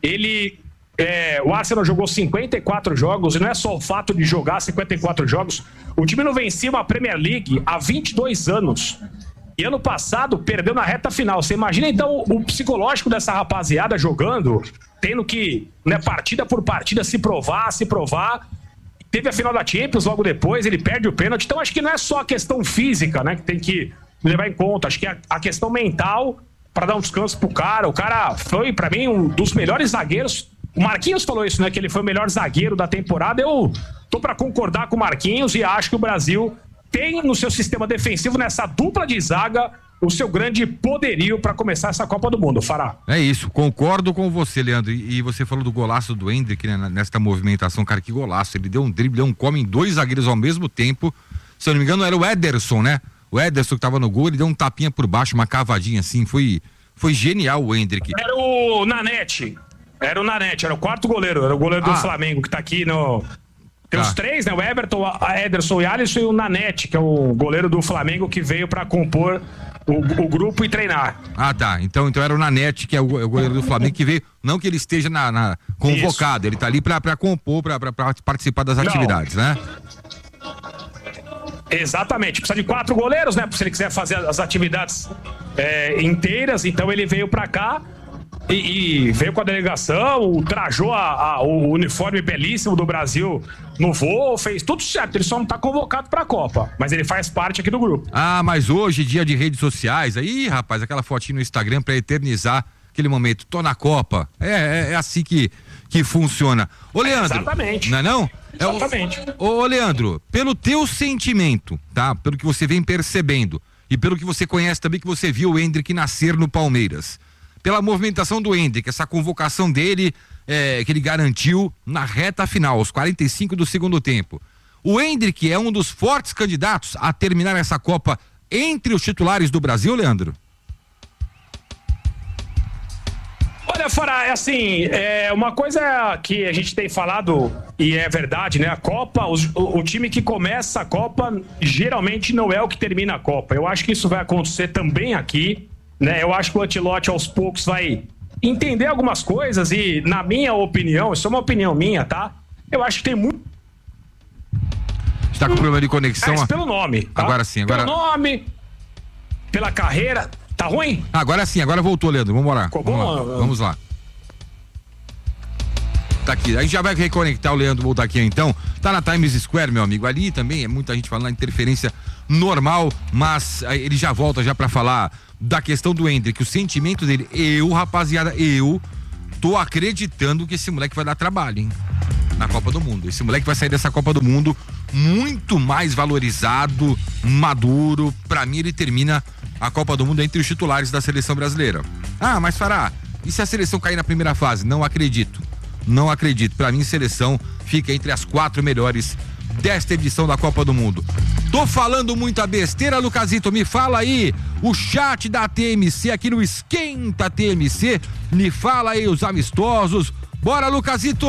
O Arsenal jogou 54 jogos, e não é só o fato de jogar 54 jogos. O time não vencia uma Premier League há 22 anos. E ano passado perdeu na reta final. Você imagina então o psicológico dessa rapaziada jogando, tendo que, né, partida por partida, se provar. Teve a final da Champions logo depois, ele perde o pênalti. Então acho que não é só a questão física, né, que tem que levar em conta. Acho que a questão mental, para dar um descanso pro cara. O cara foi, para mim, um dos melhores zagueiros. O Marquinhos falou isso, né, que ele foi o melhor zagueiro da temporada. Eu tô para concordar com o Marquinhos e acho que o Brasil tem no seu sistema defensivo, nessa dupla de zaga, o seu grande poderio para começar essa Copa do Mundo, Fará. É isso, concordo com você, Leandro. E você falou do golaço do Endrick, né, nesta movimentação, cara, que golaço. Ele deu um drible, deu um come em 2 zagueiros ao mesmo tempo. Se eu não me engano, era o Ederson, né? O Ederson que tava no gol, ele deu um tapinha por baixo, uma cavadinha assim. Foi genial o Endrick. Era o Nanete, era o quarto goleiro, era o goleiro do Flamengo, que tá aqui no... Tem os 3, né? O Everton, a Ederson, o Alisson e o Nanete, que é o goleiro do Flamengo que veio para compor o grupo e treinar. Ah, tá. Então era o Nanete, que é o goleiro do Flamengo, que veio, não que ele esteja convocado, ele tá ali para compor, para participar das atividades, né? Exatamente. Precisa de 4 goleiros, né? Se ele quiser fazer as atividades inteiras, então ele veio para cá. E veio com a delegação, trajou o uniforme belíssimo do Brasil no voo, fez tudo certo. Ele só não tá convocado pra Copa, mas ele faz parte aqui do grupo. Ah, mas hoje, dia de redes sociais, aí, rapaz, aquela fotinha no Instagram pra eternizar aquele momento. Tô na Copa. É assim que funciona. Ô, Leandro. Exatamente. Não é não? Exatamente. Ô, Leandro, pelo teu sentimento, tá? Pelo que você vem percebendo e pelo que você conhece também, que você viu o Endrick nascer no Palmeiras. Pela movimentação do Endrick, essa convocação dele, que ele garantiu na reta final, aos 45 do segundo tempo. O Endrick é um dos fortes candidatos a terminar essa Copa entre os titulares do Brasil, Leandro? Olha, Fará, assim, uma coisa que a gente tem falado, e é verdade, né? A Copa, o time que começa a Copa, geralmente não é o que termina a Copa. Eu acho que isso vai acontecer também aqui. Né, eu acho que o Ancelotti aos poucos vai entender algumas coisas e, na minha opinião, isso é uma opinião minha, tá? Eu acho que tem muito... Está com problema de conexão? Pelo nome, tá? Agora sim, agora... Pelo nome, pela carreira, Tá ruim? Agora sim, agora voltou, Leandro. Vamos lá. Vamos lá. Tá aqui. A gente já vai reconectar o Leandro, voltar aqui então. Tá na Times Square, meu amigo. Ali também é muita gente falando interferência normal, mas ele já volta já pra falar da questão do Endrick, o sentimento dele. Rapaziada, eu tô acreditando que esse moleque vai dar trabalho, hein? Na Copa do Mundo. Esse moleque vai sair dessa Copa do Mundo muito mais valorizado, maduro. Pra mim, ele termina a Copa do Mundo entre os titulares da seleção brasileira. Ah, mas Fará, e se a seleção cair na primeira fase? Não acredito. Não acredito. Pra mim, seleção fica entre as 4 melhores desta edição da Copa do Mundo. Tô falando muita besteira, Lucasito, me fala aí o chat da TMC aqui no Esquenta TMC, me fala aí os amistosos. Bora, Lucasito!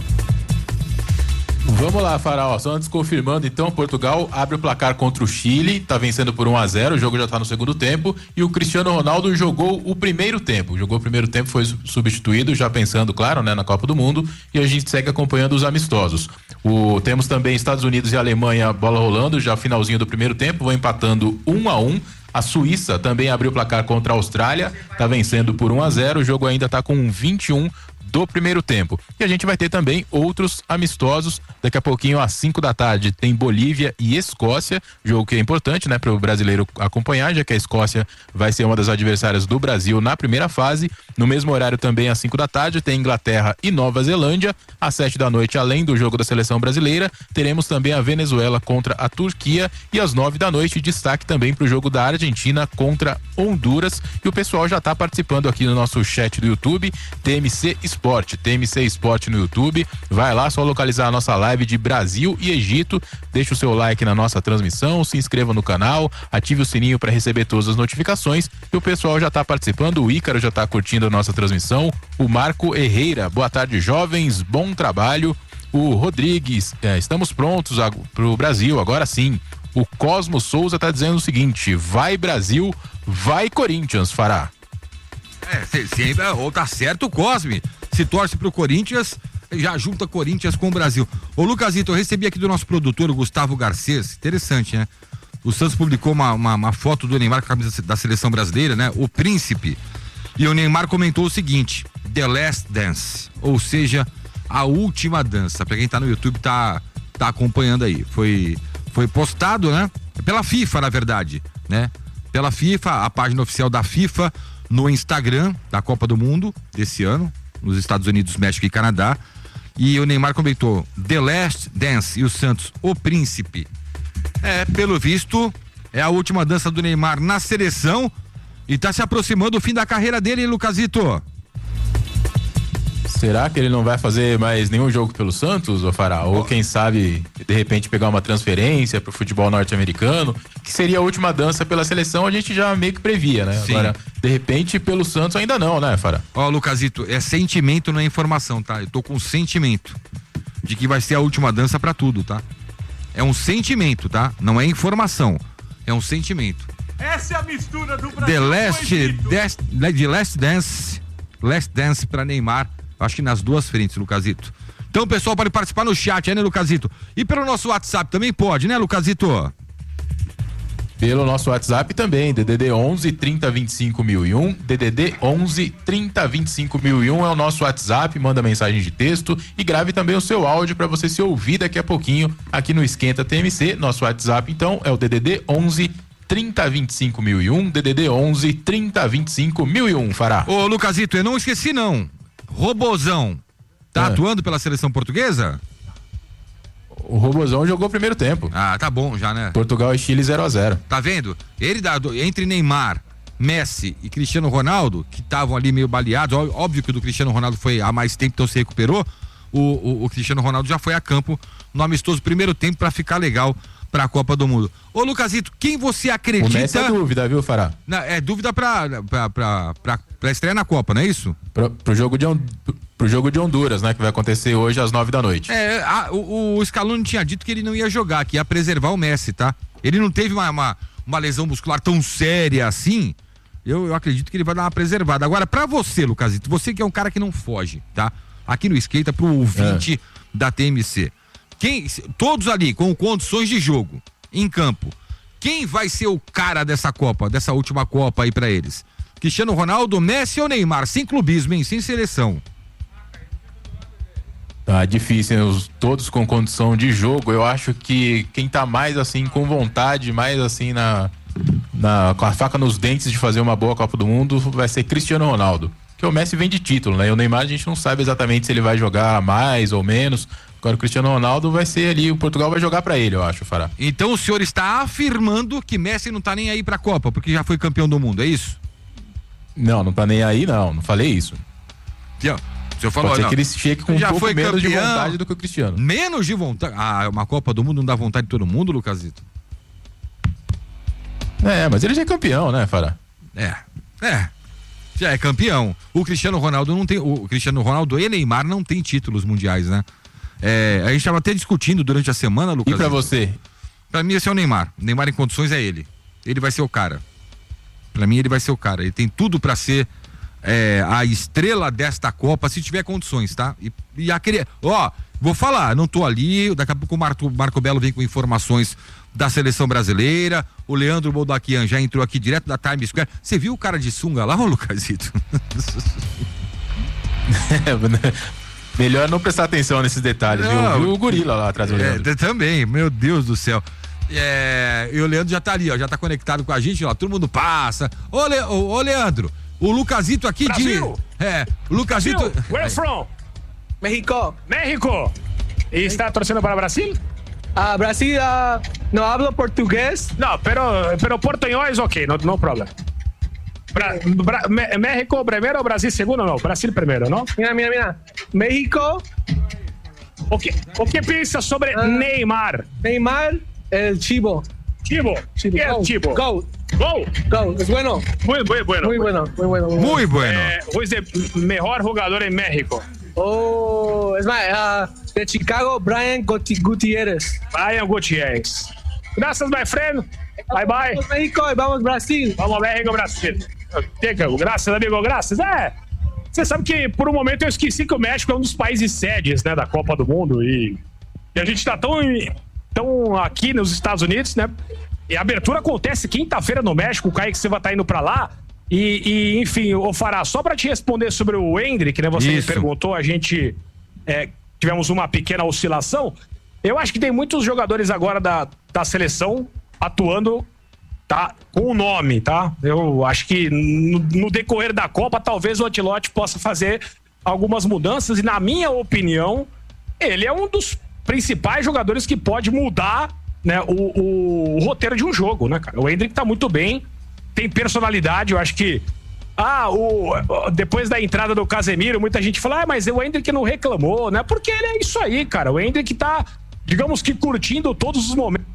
Vamos lá, Faraó, só antes confirmando, então, Portugal abre o placar contra o Chile, tá vencendo por 1-0, o jogo já tá no segundo tempo, e o Cristiano Ronaldo jogou o primeiro tempo, foi substituído, já pensando, claro, né, na Copa do Mundo, e a gente segue acompanhando os amistosos. Temos também Estados Unidos e Alemanha, bola rolando, já finalzinho do primeiro tempo, vão empatando 1-1. A Suíça também abriu o placar contra a Austrália, tá vencendo por 1-0, o jogo ainda tá com 21 do primeiro tempo. E a gente vai ter também outros amistosos. Daqui a pouquinho, às 5 da tarde, tem Bolívia e Escócia, jogo que é importante, né, para o brasileiro acompanhar, já que a Escócia vai ser uma das adversárias do Brasil na primeira fase. No mesmo horário também, às 5 da tarde, tem Inglaterra e Nova Zelândia. Às 7 da noite, além do jogo da seleção brasileira, teremos também a Venezuela contra a Turquia. E às 9 da noite, destaque também para o jogo da Argentina contra Honduras. E o pessoal já está participando aqui no nosso chat do YouTube, TMC Esporte no YouTube. Vai lá, só localizar a nossa live de Brasil e Egito. Deixa o seu like na nossa transmissão, se inscreva no canal, ative o sininho para receber todas as notificações. E o pessoal já está participando, o Ícaro já está curtindo a nossa transmissão, o Marco Herrera, boa tarde, jovens, bom trabalho. O Rodrigues, estamos prontos para o Brasil, agora sim. O Cosmo Souza está dizendo o seguinte: vai Brasil, vai Corinthians, Fará. Ou tá certo o Cosme. Se torce pro Corinthians, já junta Corinthians com o Brasil. Ô Lucasito, eu recebi aqui do nosso produtor, o Gustavo Garcês, interessante, né? O Santos publicou uma foto do Neymar com a camisa da seleção brasileira, né? O Príncipe. E o Neymar comentou o seguinte: The Last Dance, ou seja, a última dança. Pra quem tá no YouTube tá acompanhando aí. Foi postado, né? Pela FIFA, na verdade, né? Pela FIFA, a página oficial da FIFA, no Instagram da Copa do Mundo desse ano, nos Estados Unidos, México e Canadá. E o Neymar comentou The Last Dance e o Santos, o Príncipe. Pelo visto, é a última dança do Neymar na seleção e tá se aproximando do fim da carreira dele, hein, Lucasito? Será que ele não vai fazer mais nenhum jogo pelo Santos, ô Fará? Ou quem sabe, de repente, pegar uma transferência pro futebol norte-americano, que seria a última dança pela seleção, a gente já meio que previa, né? Sim. Agora, de repente, pelo Santos ainda não, né, Fará? Lucasito, é sentimento, não é informação, tá? Eu tô com sentimento de que vai ser a última dança pra tudo, tá? É um sentimento, tá? Não é informação, é um sentimento. Essa é a mistura do Brasil. The Last Dance pra Neymar. Acho que nas duas frentes, Lucasito. Então o pessoal pode participar no chat, né, Lucasito? E pelo nosso WhatsApp também pode, né, Lucasito? Pelo nosso WhatsApp também, DDD 11 30 25 1001, DDD 11 30 25 1001 é o nosso WhatsApp, manda mensagem de texto e grave também o seu áudio para você se ouvir daqui a pouquinho aqui no Esquenta TMC. Nosso WhatsApp então é o DDD 11 30 25 1001, DDD 11 30 25 1001, Fará. Ô Lucasito, eu não esqueci não. Robozão, tá atuando pela seleção portuguesa? O Robozão jogou o primeiro tempo. Ah, tá bom já, né? Portugal e Chile 0-0. Tá vendo? Ele entre Neymar, Messi e Cristiano Ronaldo, que estavam ali meio baleados, óbvio que o do Cristiano Ronaldo foi há mais tempo, então se recuperou, o Cristiano Ronaldo já foi a campo no amistoso primeiro tempo pra ficar legal pra Copa do Mundo. Ô Lucasito, quem você acredita... O Messi é dúvida, viu, Fará? É dúvida pra estreia na Copa, não é isso? Pro jogo de Honduras, né, que vai acontecer hoje às 9 da noite. O Scaloni tinha dito que ele não ia jogar, que ia preservar o Messi, tá? Ele não teve uma lesão muscular tão séria assim, eu acredito que ele vai dar uma preservada. Agora, pra você, Lucasito, você que é um cara que não foge, tá? Aqui no Esquenta, pro ouvinte da TMC. Todos ali com condições de jogo, em campo, Quem vai ser o cara dessa Copa, dessa última Copa aí pra eles? Cristiano Ronaldo, Messi ou Neymar? Sem clubismo, hein? Sem seleção. Tá difícil, né? Todos com condição de jogo. Eu acho que quem tá mais assim com vontade, mais assim com a faca nos dentes de fazer uma boa Copa do Mundo vai ser Cristiano Ronaldo. Porque o Messi vem de título, né? E o Neymar a gente não sabe exatamente se ele vai jogar mais ou menos. Agora o Cristiano Ronaldo vai ser ali, o Portugal vai jogar pra ele, eu acho, Fará. Então o senhor está afirmando que Messi não tá nem aí pra Copa, porque já foi campeão do mundo, é isso? Não tá nem aí, não falei isso. O senhor falou, pode ser que ele chegue com já um pouco foi menos campeão, de vontade do que o Cristiano. Menos de vontade? Uma Copa do Mundo não dá vontade de todo mundo, Lucasito? Mas ele já é campeão, né, Fará? Já é campeão. O Cristiano Ronaldo não tem. O Cristiano Ronaldo e Neymar não tem títulos mundiais, né? A gente estava até discutindo durante a semana, Lucas. E pra você? Pra mim esse é o Neymar. O Neymar em condições é ele. Ele vai ser o cara. Pra mim ele vai ser o cara. Ele tem tudo pra ser a estrela desta Copa, se tiver condições, tá? E aquele. Vou falar, não tô ali. Daqui a pouco o Marco Belo vem com informações da seleção brasileira. O Leandro Boldaquian já entrou aqui direto da Times Square. Você viu o cara de sunga lá, ô Lucasito? Melhor não prestar atenção nesses detalhes, viu? O gorila lá atrás do Leandro. Também, meu Deus do céu. E o Leandro já tá ali, ó, já tá conectado com a gente, ó, todo mundo passa. Ô Leandro, o Lucasito aqui Brasil. O Lucasito. Brasil. Where from? México. E está torcendo para Brasil? Brasil no hablo portugués. No, pero portuñol ok, no problema. México primero, Brasil segundo, no, Brasil primero, ¿no? Mira. México. O que piensa sobre Neymar? Neymar, el Chivo. Chivo. ¿Qué es Chivo? Go. Es bueno. Muy bueno. Muy bueno. Es el mejor jugador en México. Es más, de Chicago, Brian Gutierrez. Gracias, my friend. Bye. Vamos México y vamos Brasil. Vamos México, Brasil. Graças, amigo, graças. Você sabe que por um momento eu esqueci que o México é um dos países sedes, né, da Copa do Mundo e a gente tá tão aqui nos Estados Unidos, né? E a abertura acontece quinta-feira no México, o Kaique Silva tá indo pra lá e enfim, ô Fará, só pra te responder sobre o Endrick, né, você me perguntou, a gente tivemos uma pequena oscilação. Eu acho que tem muitos jogadores agora da seleção atuando, tá, com o nome, tá? Eu acho que no decorrer da Copa, talvez o Ancelotti possa fazer algumas mudanças e, na minha opinião, ele é um dos principais jogadores que pode mudar, né, o roteiro de um jogo, né, cara? O Endrick tá muito bem, tem personalidade, eu acho que depois da entrada do Casemiro, muita gente fala, mas o Endrick não reclamou, né? Porque ele é isso aí, cara. O Endrick tá, digamos que curtindo todos os momentos.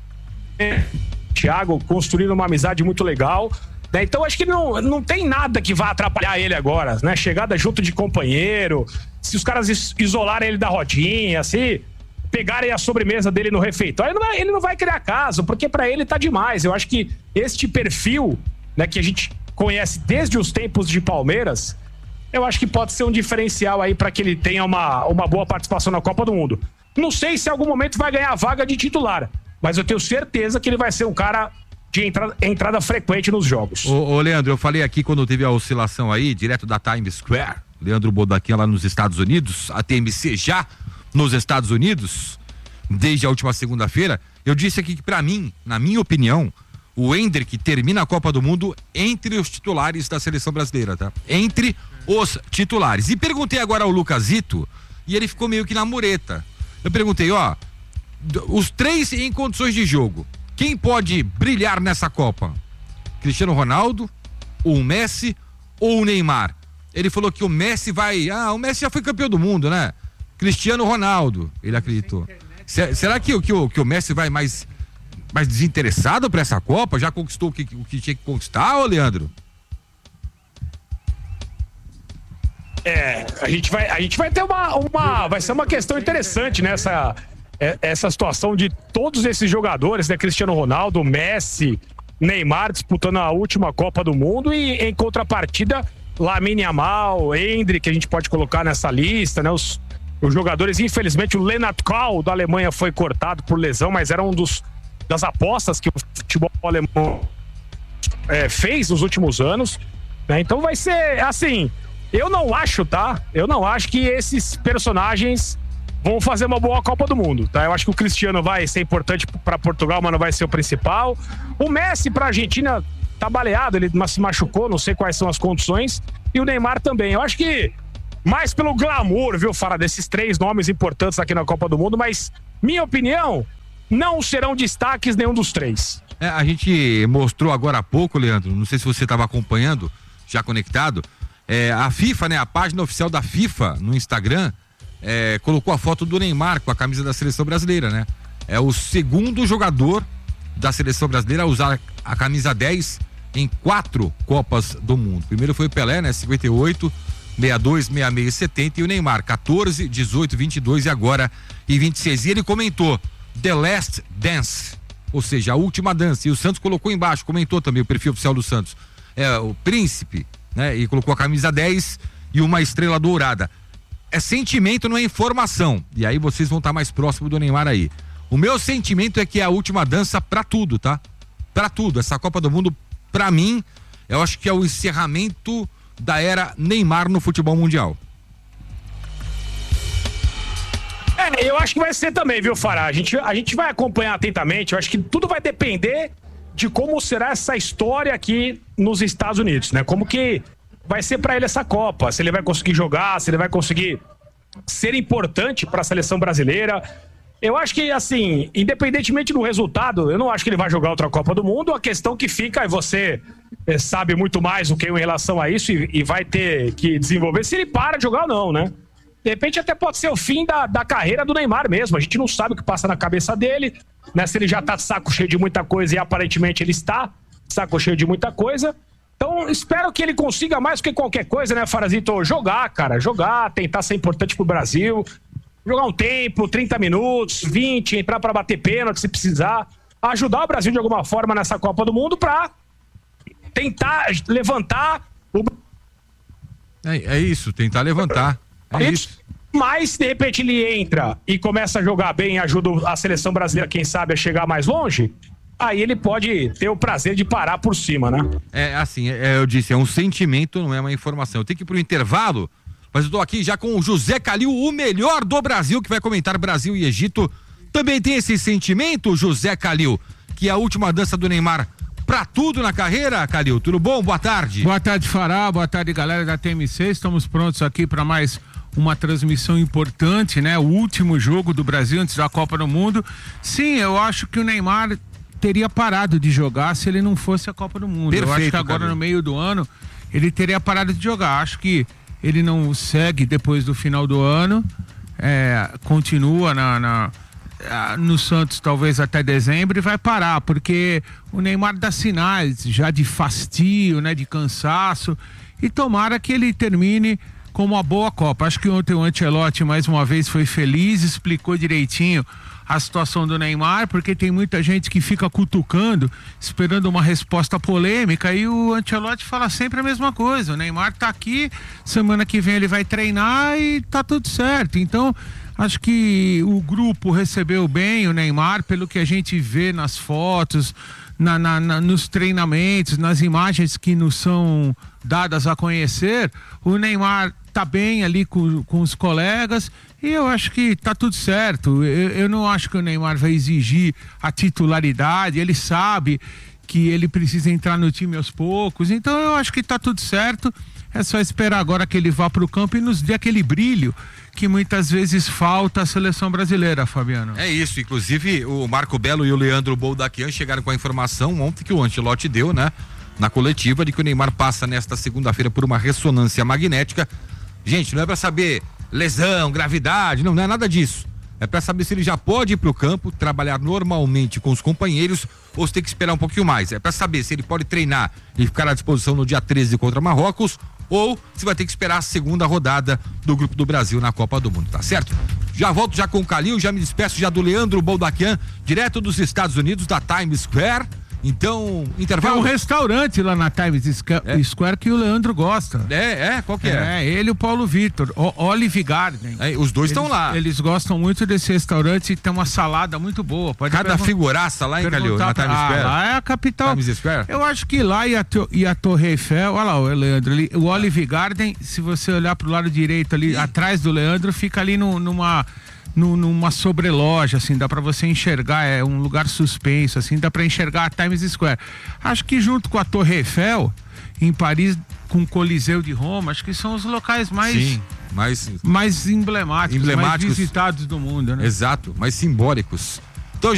Thiago construindo uma amizade muito legal, né? Então acho que não tem nada que vá atrapalhar ele agora, né? Chegada junto de companheiro, se os caras isolarem ele da rodinha, se pegarem a sobremesa dele no refeitório, ele não vai criar caso, porque pra ele tá demais. Eu acho que este perfil, né, que a gente conhece desde os tempos de Palmeiras, eu acho que pode ser um diferencial aí pra que ele tenha uma boa participação na Copa do Mundo. Não sei se em algum momento vai ganhar a vaga de titular, mas eu tenho certeza que ele vai ser um cara de entrada frequente nos jogos. Ô Leandro, eu falei aqui quando teve a oscilação aí, direto da Times Square, Leandro Boldaquian lá nos Estados Unidos, a TMC já nos Estados Unidos, desde a última segunda-feira, eu disse aqui que pra mim, na minha opinião, o Endrick termina a Copa do Mundo entre os titulares da seleção brasileira, tá? Entre os titulares. E perguntei agora ao Lucasito, e ele ficou meio que na mureta. Eu perguntei, os três em condições de jogo, quem pode brilhar nessa Copa? Cristiano Ronaldo, o Messi ou o Neymar? Ele falou que o Messi o Messi já foi campeão do mundo, né? Cristiano Ronaldo, ele acreditou. Será que o Messi vai mais desinteressado para essa Copa? Já conquistou o que tinha que conquistar, ô Leandro? A gente vai ter vai ser uma questão interessante nessa essa situação de todos esses jogadores, né? Cristiano Ronaldo, Messi, Neymar disputando a última Copa do Mundo e em contrapartida Lamine Yamal, Endrick, que a gente pode colocar nessa lista, né? Os jogadores, infelizmente o Lennart Kohl da Alemanha foi cortado por lesão, mas era um dos das apostas que o futebol alemão fez nos últimos anos, né? Então vai ser assim, eu não acho que esses personagens vão fazer uma boa Copa do Mundo, tá? Eu acho que o Cristiano vai ser importante para Portugal, mas não vai ser o principal. O Messi para a Argentina tá baleado, ele se machucou, não sei quais são as condições, e o Neymar também. Eu acho que mais pelo glamour, viu, Fará, desses 3 nomes importantes aqui na Copa do Mundo, mas minha opinião, não serão destaques nenhum dos 3. A gente mostrou agora há pouco, Leandro, não sei se você estava acompanhando, já conectado, a FIFA, né, a página oficial da FIFA no Instagram, colocou a foto do Neymar com a camisa da seleção brasileira, né? É o segundo jogador da seleção brasileira a usar a camisa 10 em 4 Copas do Mundo. Primeiro foi o Pelé, né? 58, 62, 66 e 70, e o Neymar 14, 18, 22 e agora em 26. E ele comentou The Last Dance, ou seja, a última dança. E o Santos colocou embaixo, comentou também o perfil oficial do Santos. O príncipe, né? E colocou a camisa 10 e uma estrela dourada. É sentimento, não é informação. E aí vocês vão estar mais próximos do Neymar aí. O meu sentimento é que é a última dança pra tudo, tá? Pra tudo. Essa Copa do Mundo, pra mim, eu acho que é o encerramento da era Neymar no futebol mundial. Eu acho que vai ser também, viu, Fará? A gente vai acompanhar atentamente. Eu acho que tudo vai depender de como será essa história aqui nos Estados Unidos, né? Como que vai ser pra ele essa Copa, se ele vai conseguir jogar, se ele vai conseguir ser importante para a seleção brasileira. Eu acho que, assim, independentemente do resultado, eu não acho que ele vai jogar outra Copa do Mundo. A questão que fica, e você sabe muito mais do que eu em relação a isso e vai ter que desenvolver se ele para de jogar ou não, né? De repente até pode ser o fim da carreira do Neymar mesmo. A gente não sabe o que passa na cabeça dele, né? Se ele já tá de saco cheio de muita coisa, e aparentemente ele está de saco cheio de muita coisa. Então, espero que ele consiga mais do que qualquer coisa, né, Farazito? Jogar, tentar ser importante pro Brasil, jogar um tempo, 30 minutos, 20, entrar pra bater pênalti se precisar, ajudar o Brasil de alguma forma nessa Copa do Mundo pra tentar levantar o... É isso, tentar levantar. É isso. Mas, de repente, ele entra e começa a jogar bem e ajuda a seleção brasileira, quem sabe, a chegar mais longe. Aí ele pode ter o prazer de parar por cima, né? Eu disse, é um sentimento, não é uma informação. Eu tenho que ir pro intervalo, mas eu tô aqui já com o José Calil, o melhor do Brasil, que vai comentar Brasil e Egito. Também tem esse sentimento, José Calil, que é a última dança do Neymar pra tudo na carreira, Calil. Tudo bom? Boa tarde. Boa tarde, Fará. Boa tarde, galera da TMC. Estamos prontos aqui para mais uma transmissão importante, né? O último jogo do Brasil antes da Copa do Mundo. Sim, eu acho que o Neymar teria parado de jogar se ele não fosse a Copa do Mundo. Perfeito, eu acho que agora, no meio do ano, ele teria parado de jogar. Acho que ele não segue depois do final do ano, continua no Santos talvez até dezembro e vai parar, porque o Neymar dá sinais já de fastio, né, de cansaço, e tomara que ele termine com uma boa Copa. Acho que ontem o Ancelotti mais uma vez foi feliz, explicou direitinho a situação do Neymar, porque tem muita gente que fica cutucando, esperando uma resposta polêmica, e o Ancelotti fala sempre a mesma coisa. O Neymar tá aqui, semana que vem ele vai treinar e tá tudo certo. Então, acho que o grupo recebeu bem o Neymar, pelo que a gente vê nas fotos, nos treinamentos, nas imagens que nos são dadas a conhecer. O Neymar tá bem ali com os colegas, e eu acho que tá tudo certo. Eu não acho que o Neymar vai exigir a titularidade, ele sabe que ele precisa entrar no time aos poucos, então eu acho que tá tudo certo. É só esperar agora que ele vá pro campo e nos dê aquele brilho que muitas vezes falta à seleção brasileira, Fabiano. É isso, inclusive o Marco Belo e o Leandro Boldaquian chegaram com a informação ontem que o Ancelotti deu, né, na coletiva, de que o Neymar passa nesta segunda-feira por uma ressonância magnética. Gente, não é pra saber lesão, gravidade, não é nada disso. É pra saber se ele já pode ir pro campo, trabalhar normalmente com os companheiros, ou se tem que esperar um pouquinho mais. É pra saber se ele pode treinar e ficar à disposição no dia 13 contra Marrocos, ou se vai ter que esperar a segunda rodada do Grupo do Brasil na Copa do Mundo, tá certo? Já volto já com o Calil, já me despeço já do Leandro Boldaquian, direto dos Estados Unidos, da Times Square, Então, Tem intervalo. um restaurante lá na Times Square que o Leandro gosta. Qual que é? Ele e o Paulo Vitor, Olive Garden. Os dois estão lá. Eles gostam muito desse restaurante e tem uma salada muito boa. Cada figuraça lá, hein, Calil, na Times Square? Lá é a capital. Times Square? Eu acho que lá e a Torre Eiffel, olha lá o Leandro ali, o Olive Garden, se você olhar pro lado direito ali, atrás do Leandro, fica ali numa sobreloja, assim, dá pra você enxergar, é um lugar suspenso, assim, dá pra enxergar a Times Square. Acho que junto com a Torre Eiffel, em Paris, com o Coliseu de Roma, acho que são os locais mais emblemáticos, mais visitados do mundo, né? Exato, mais simbólicos.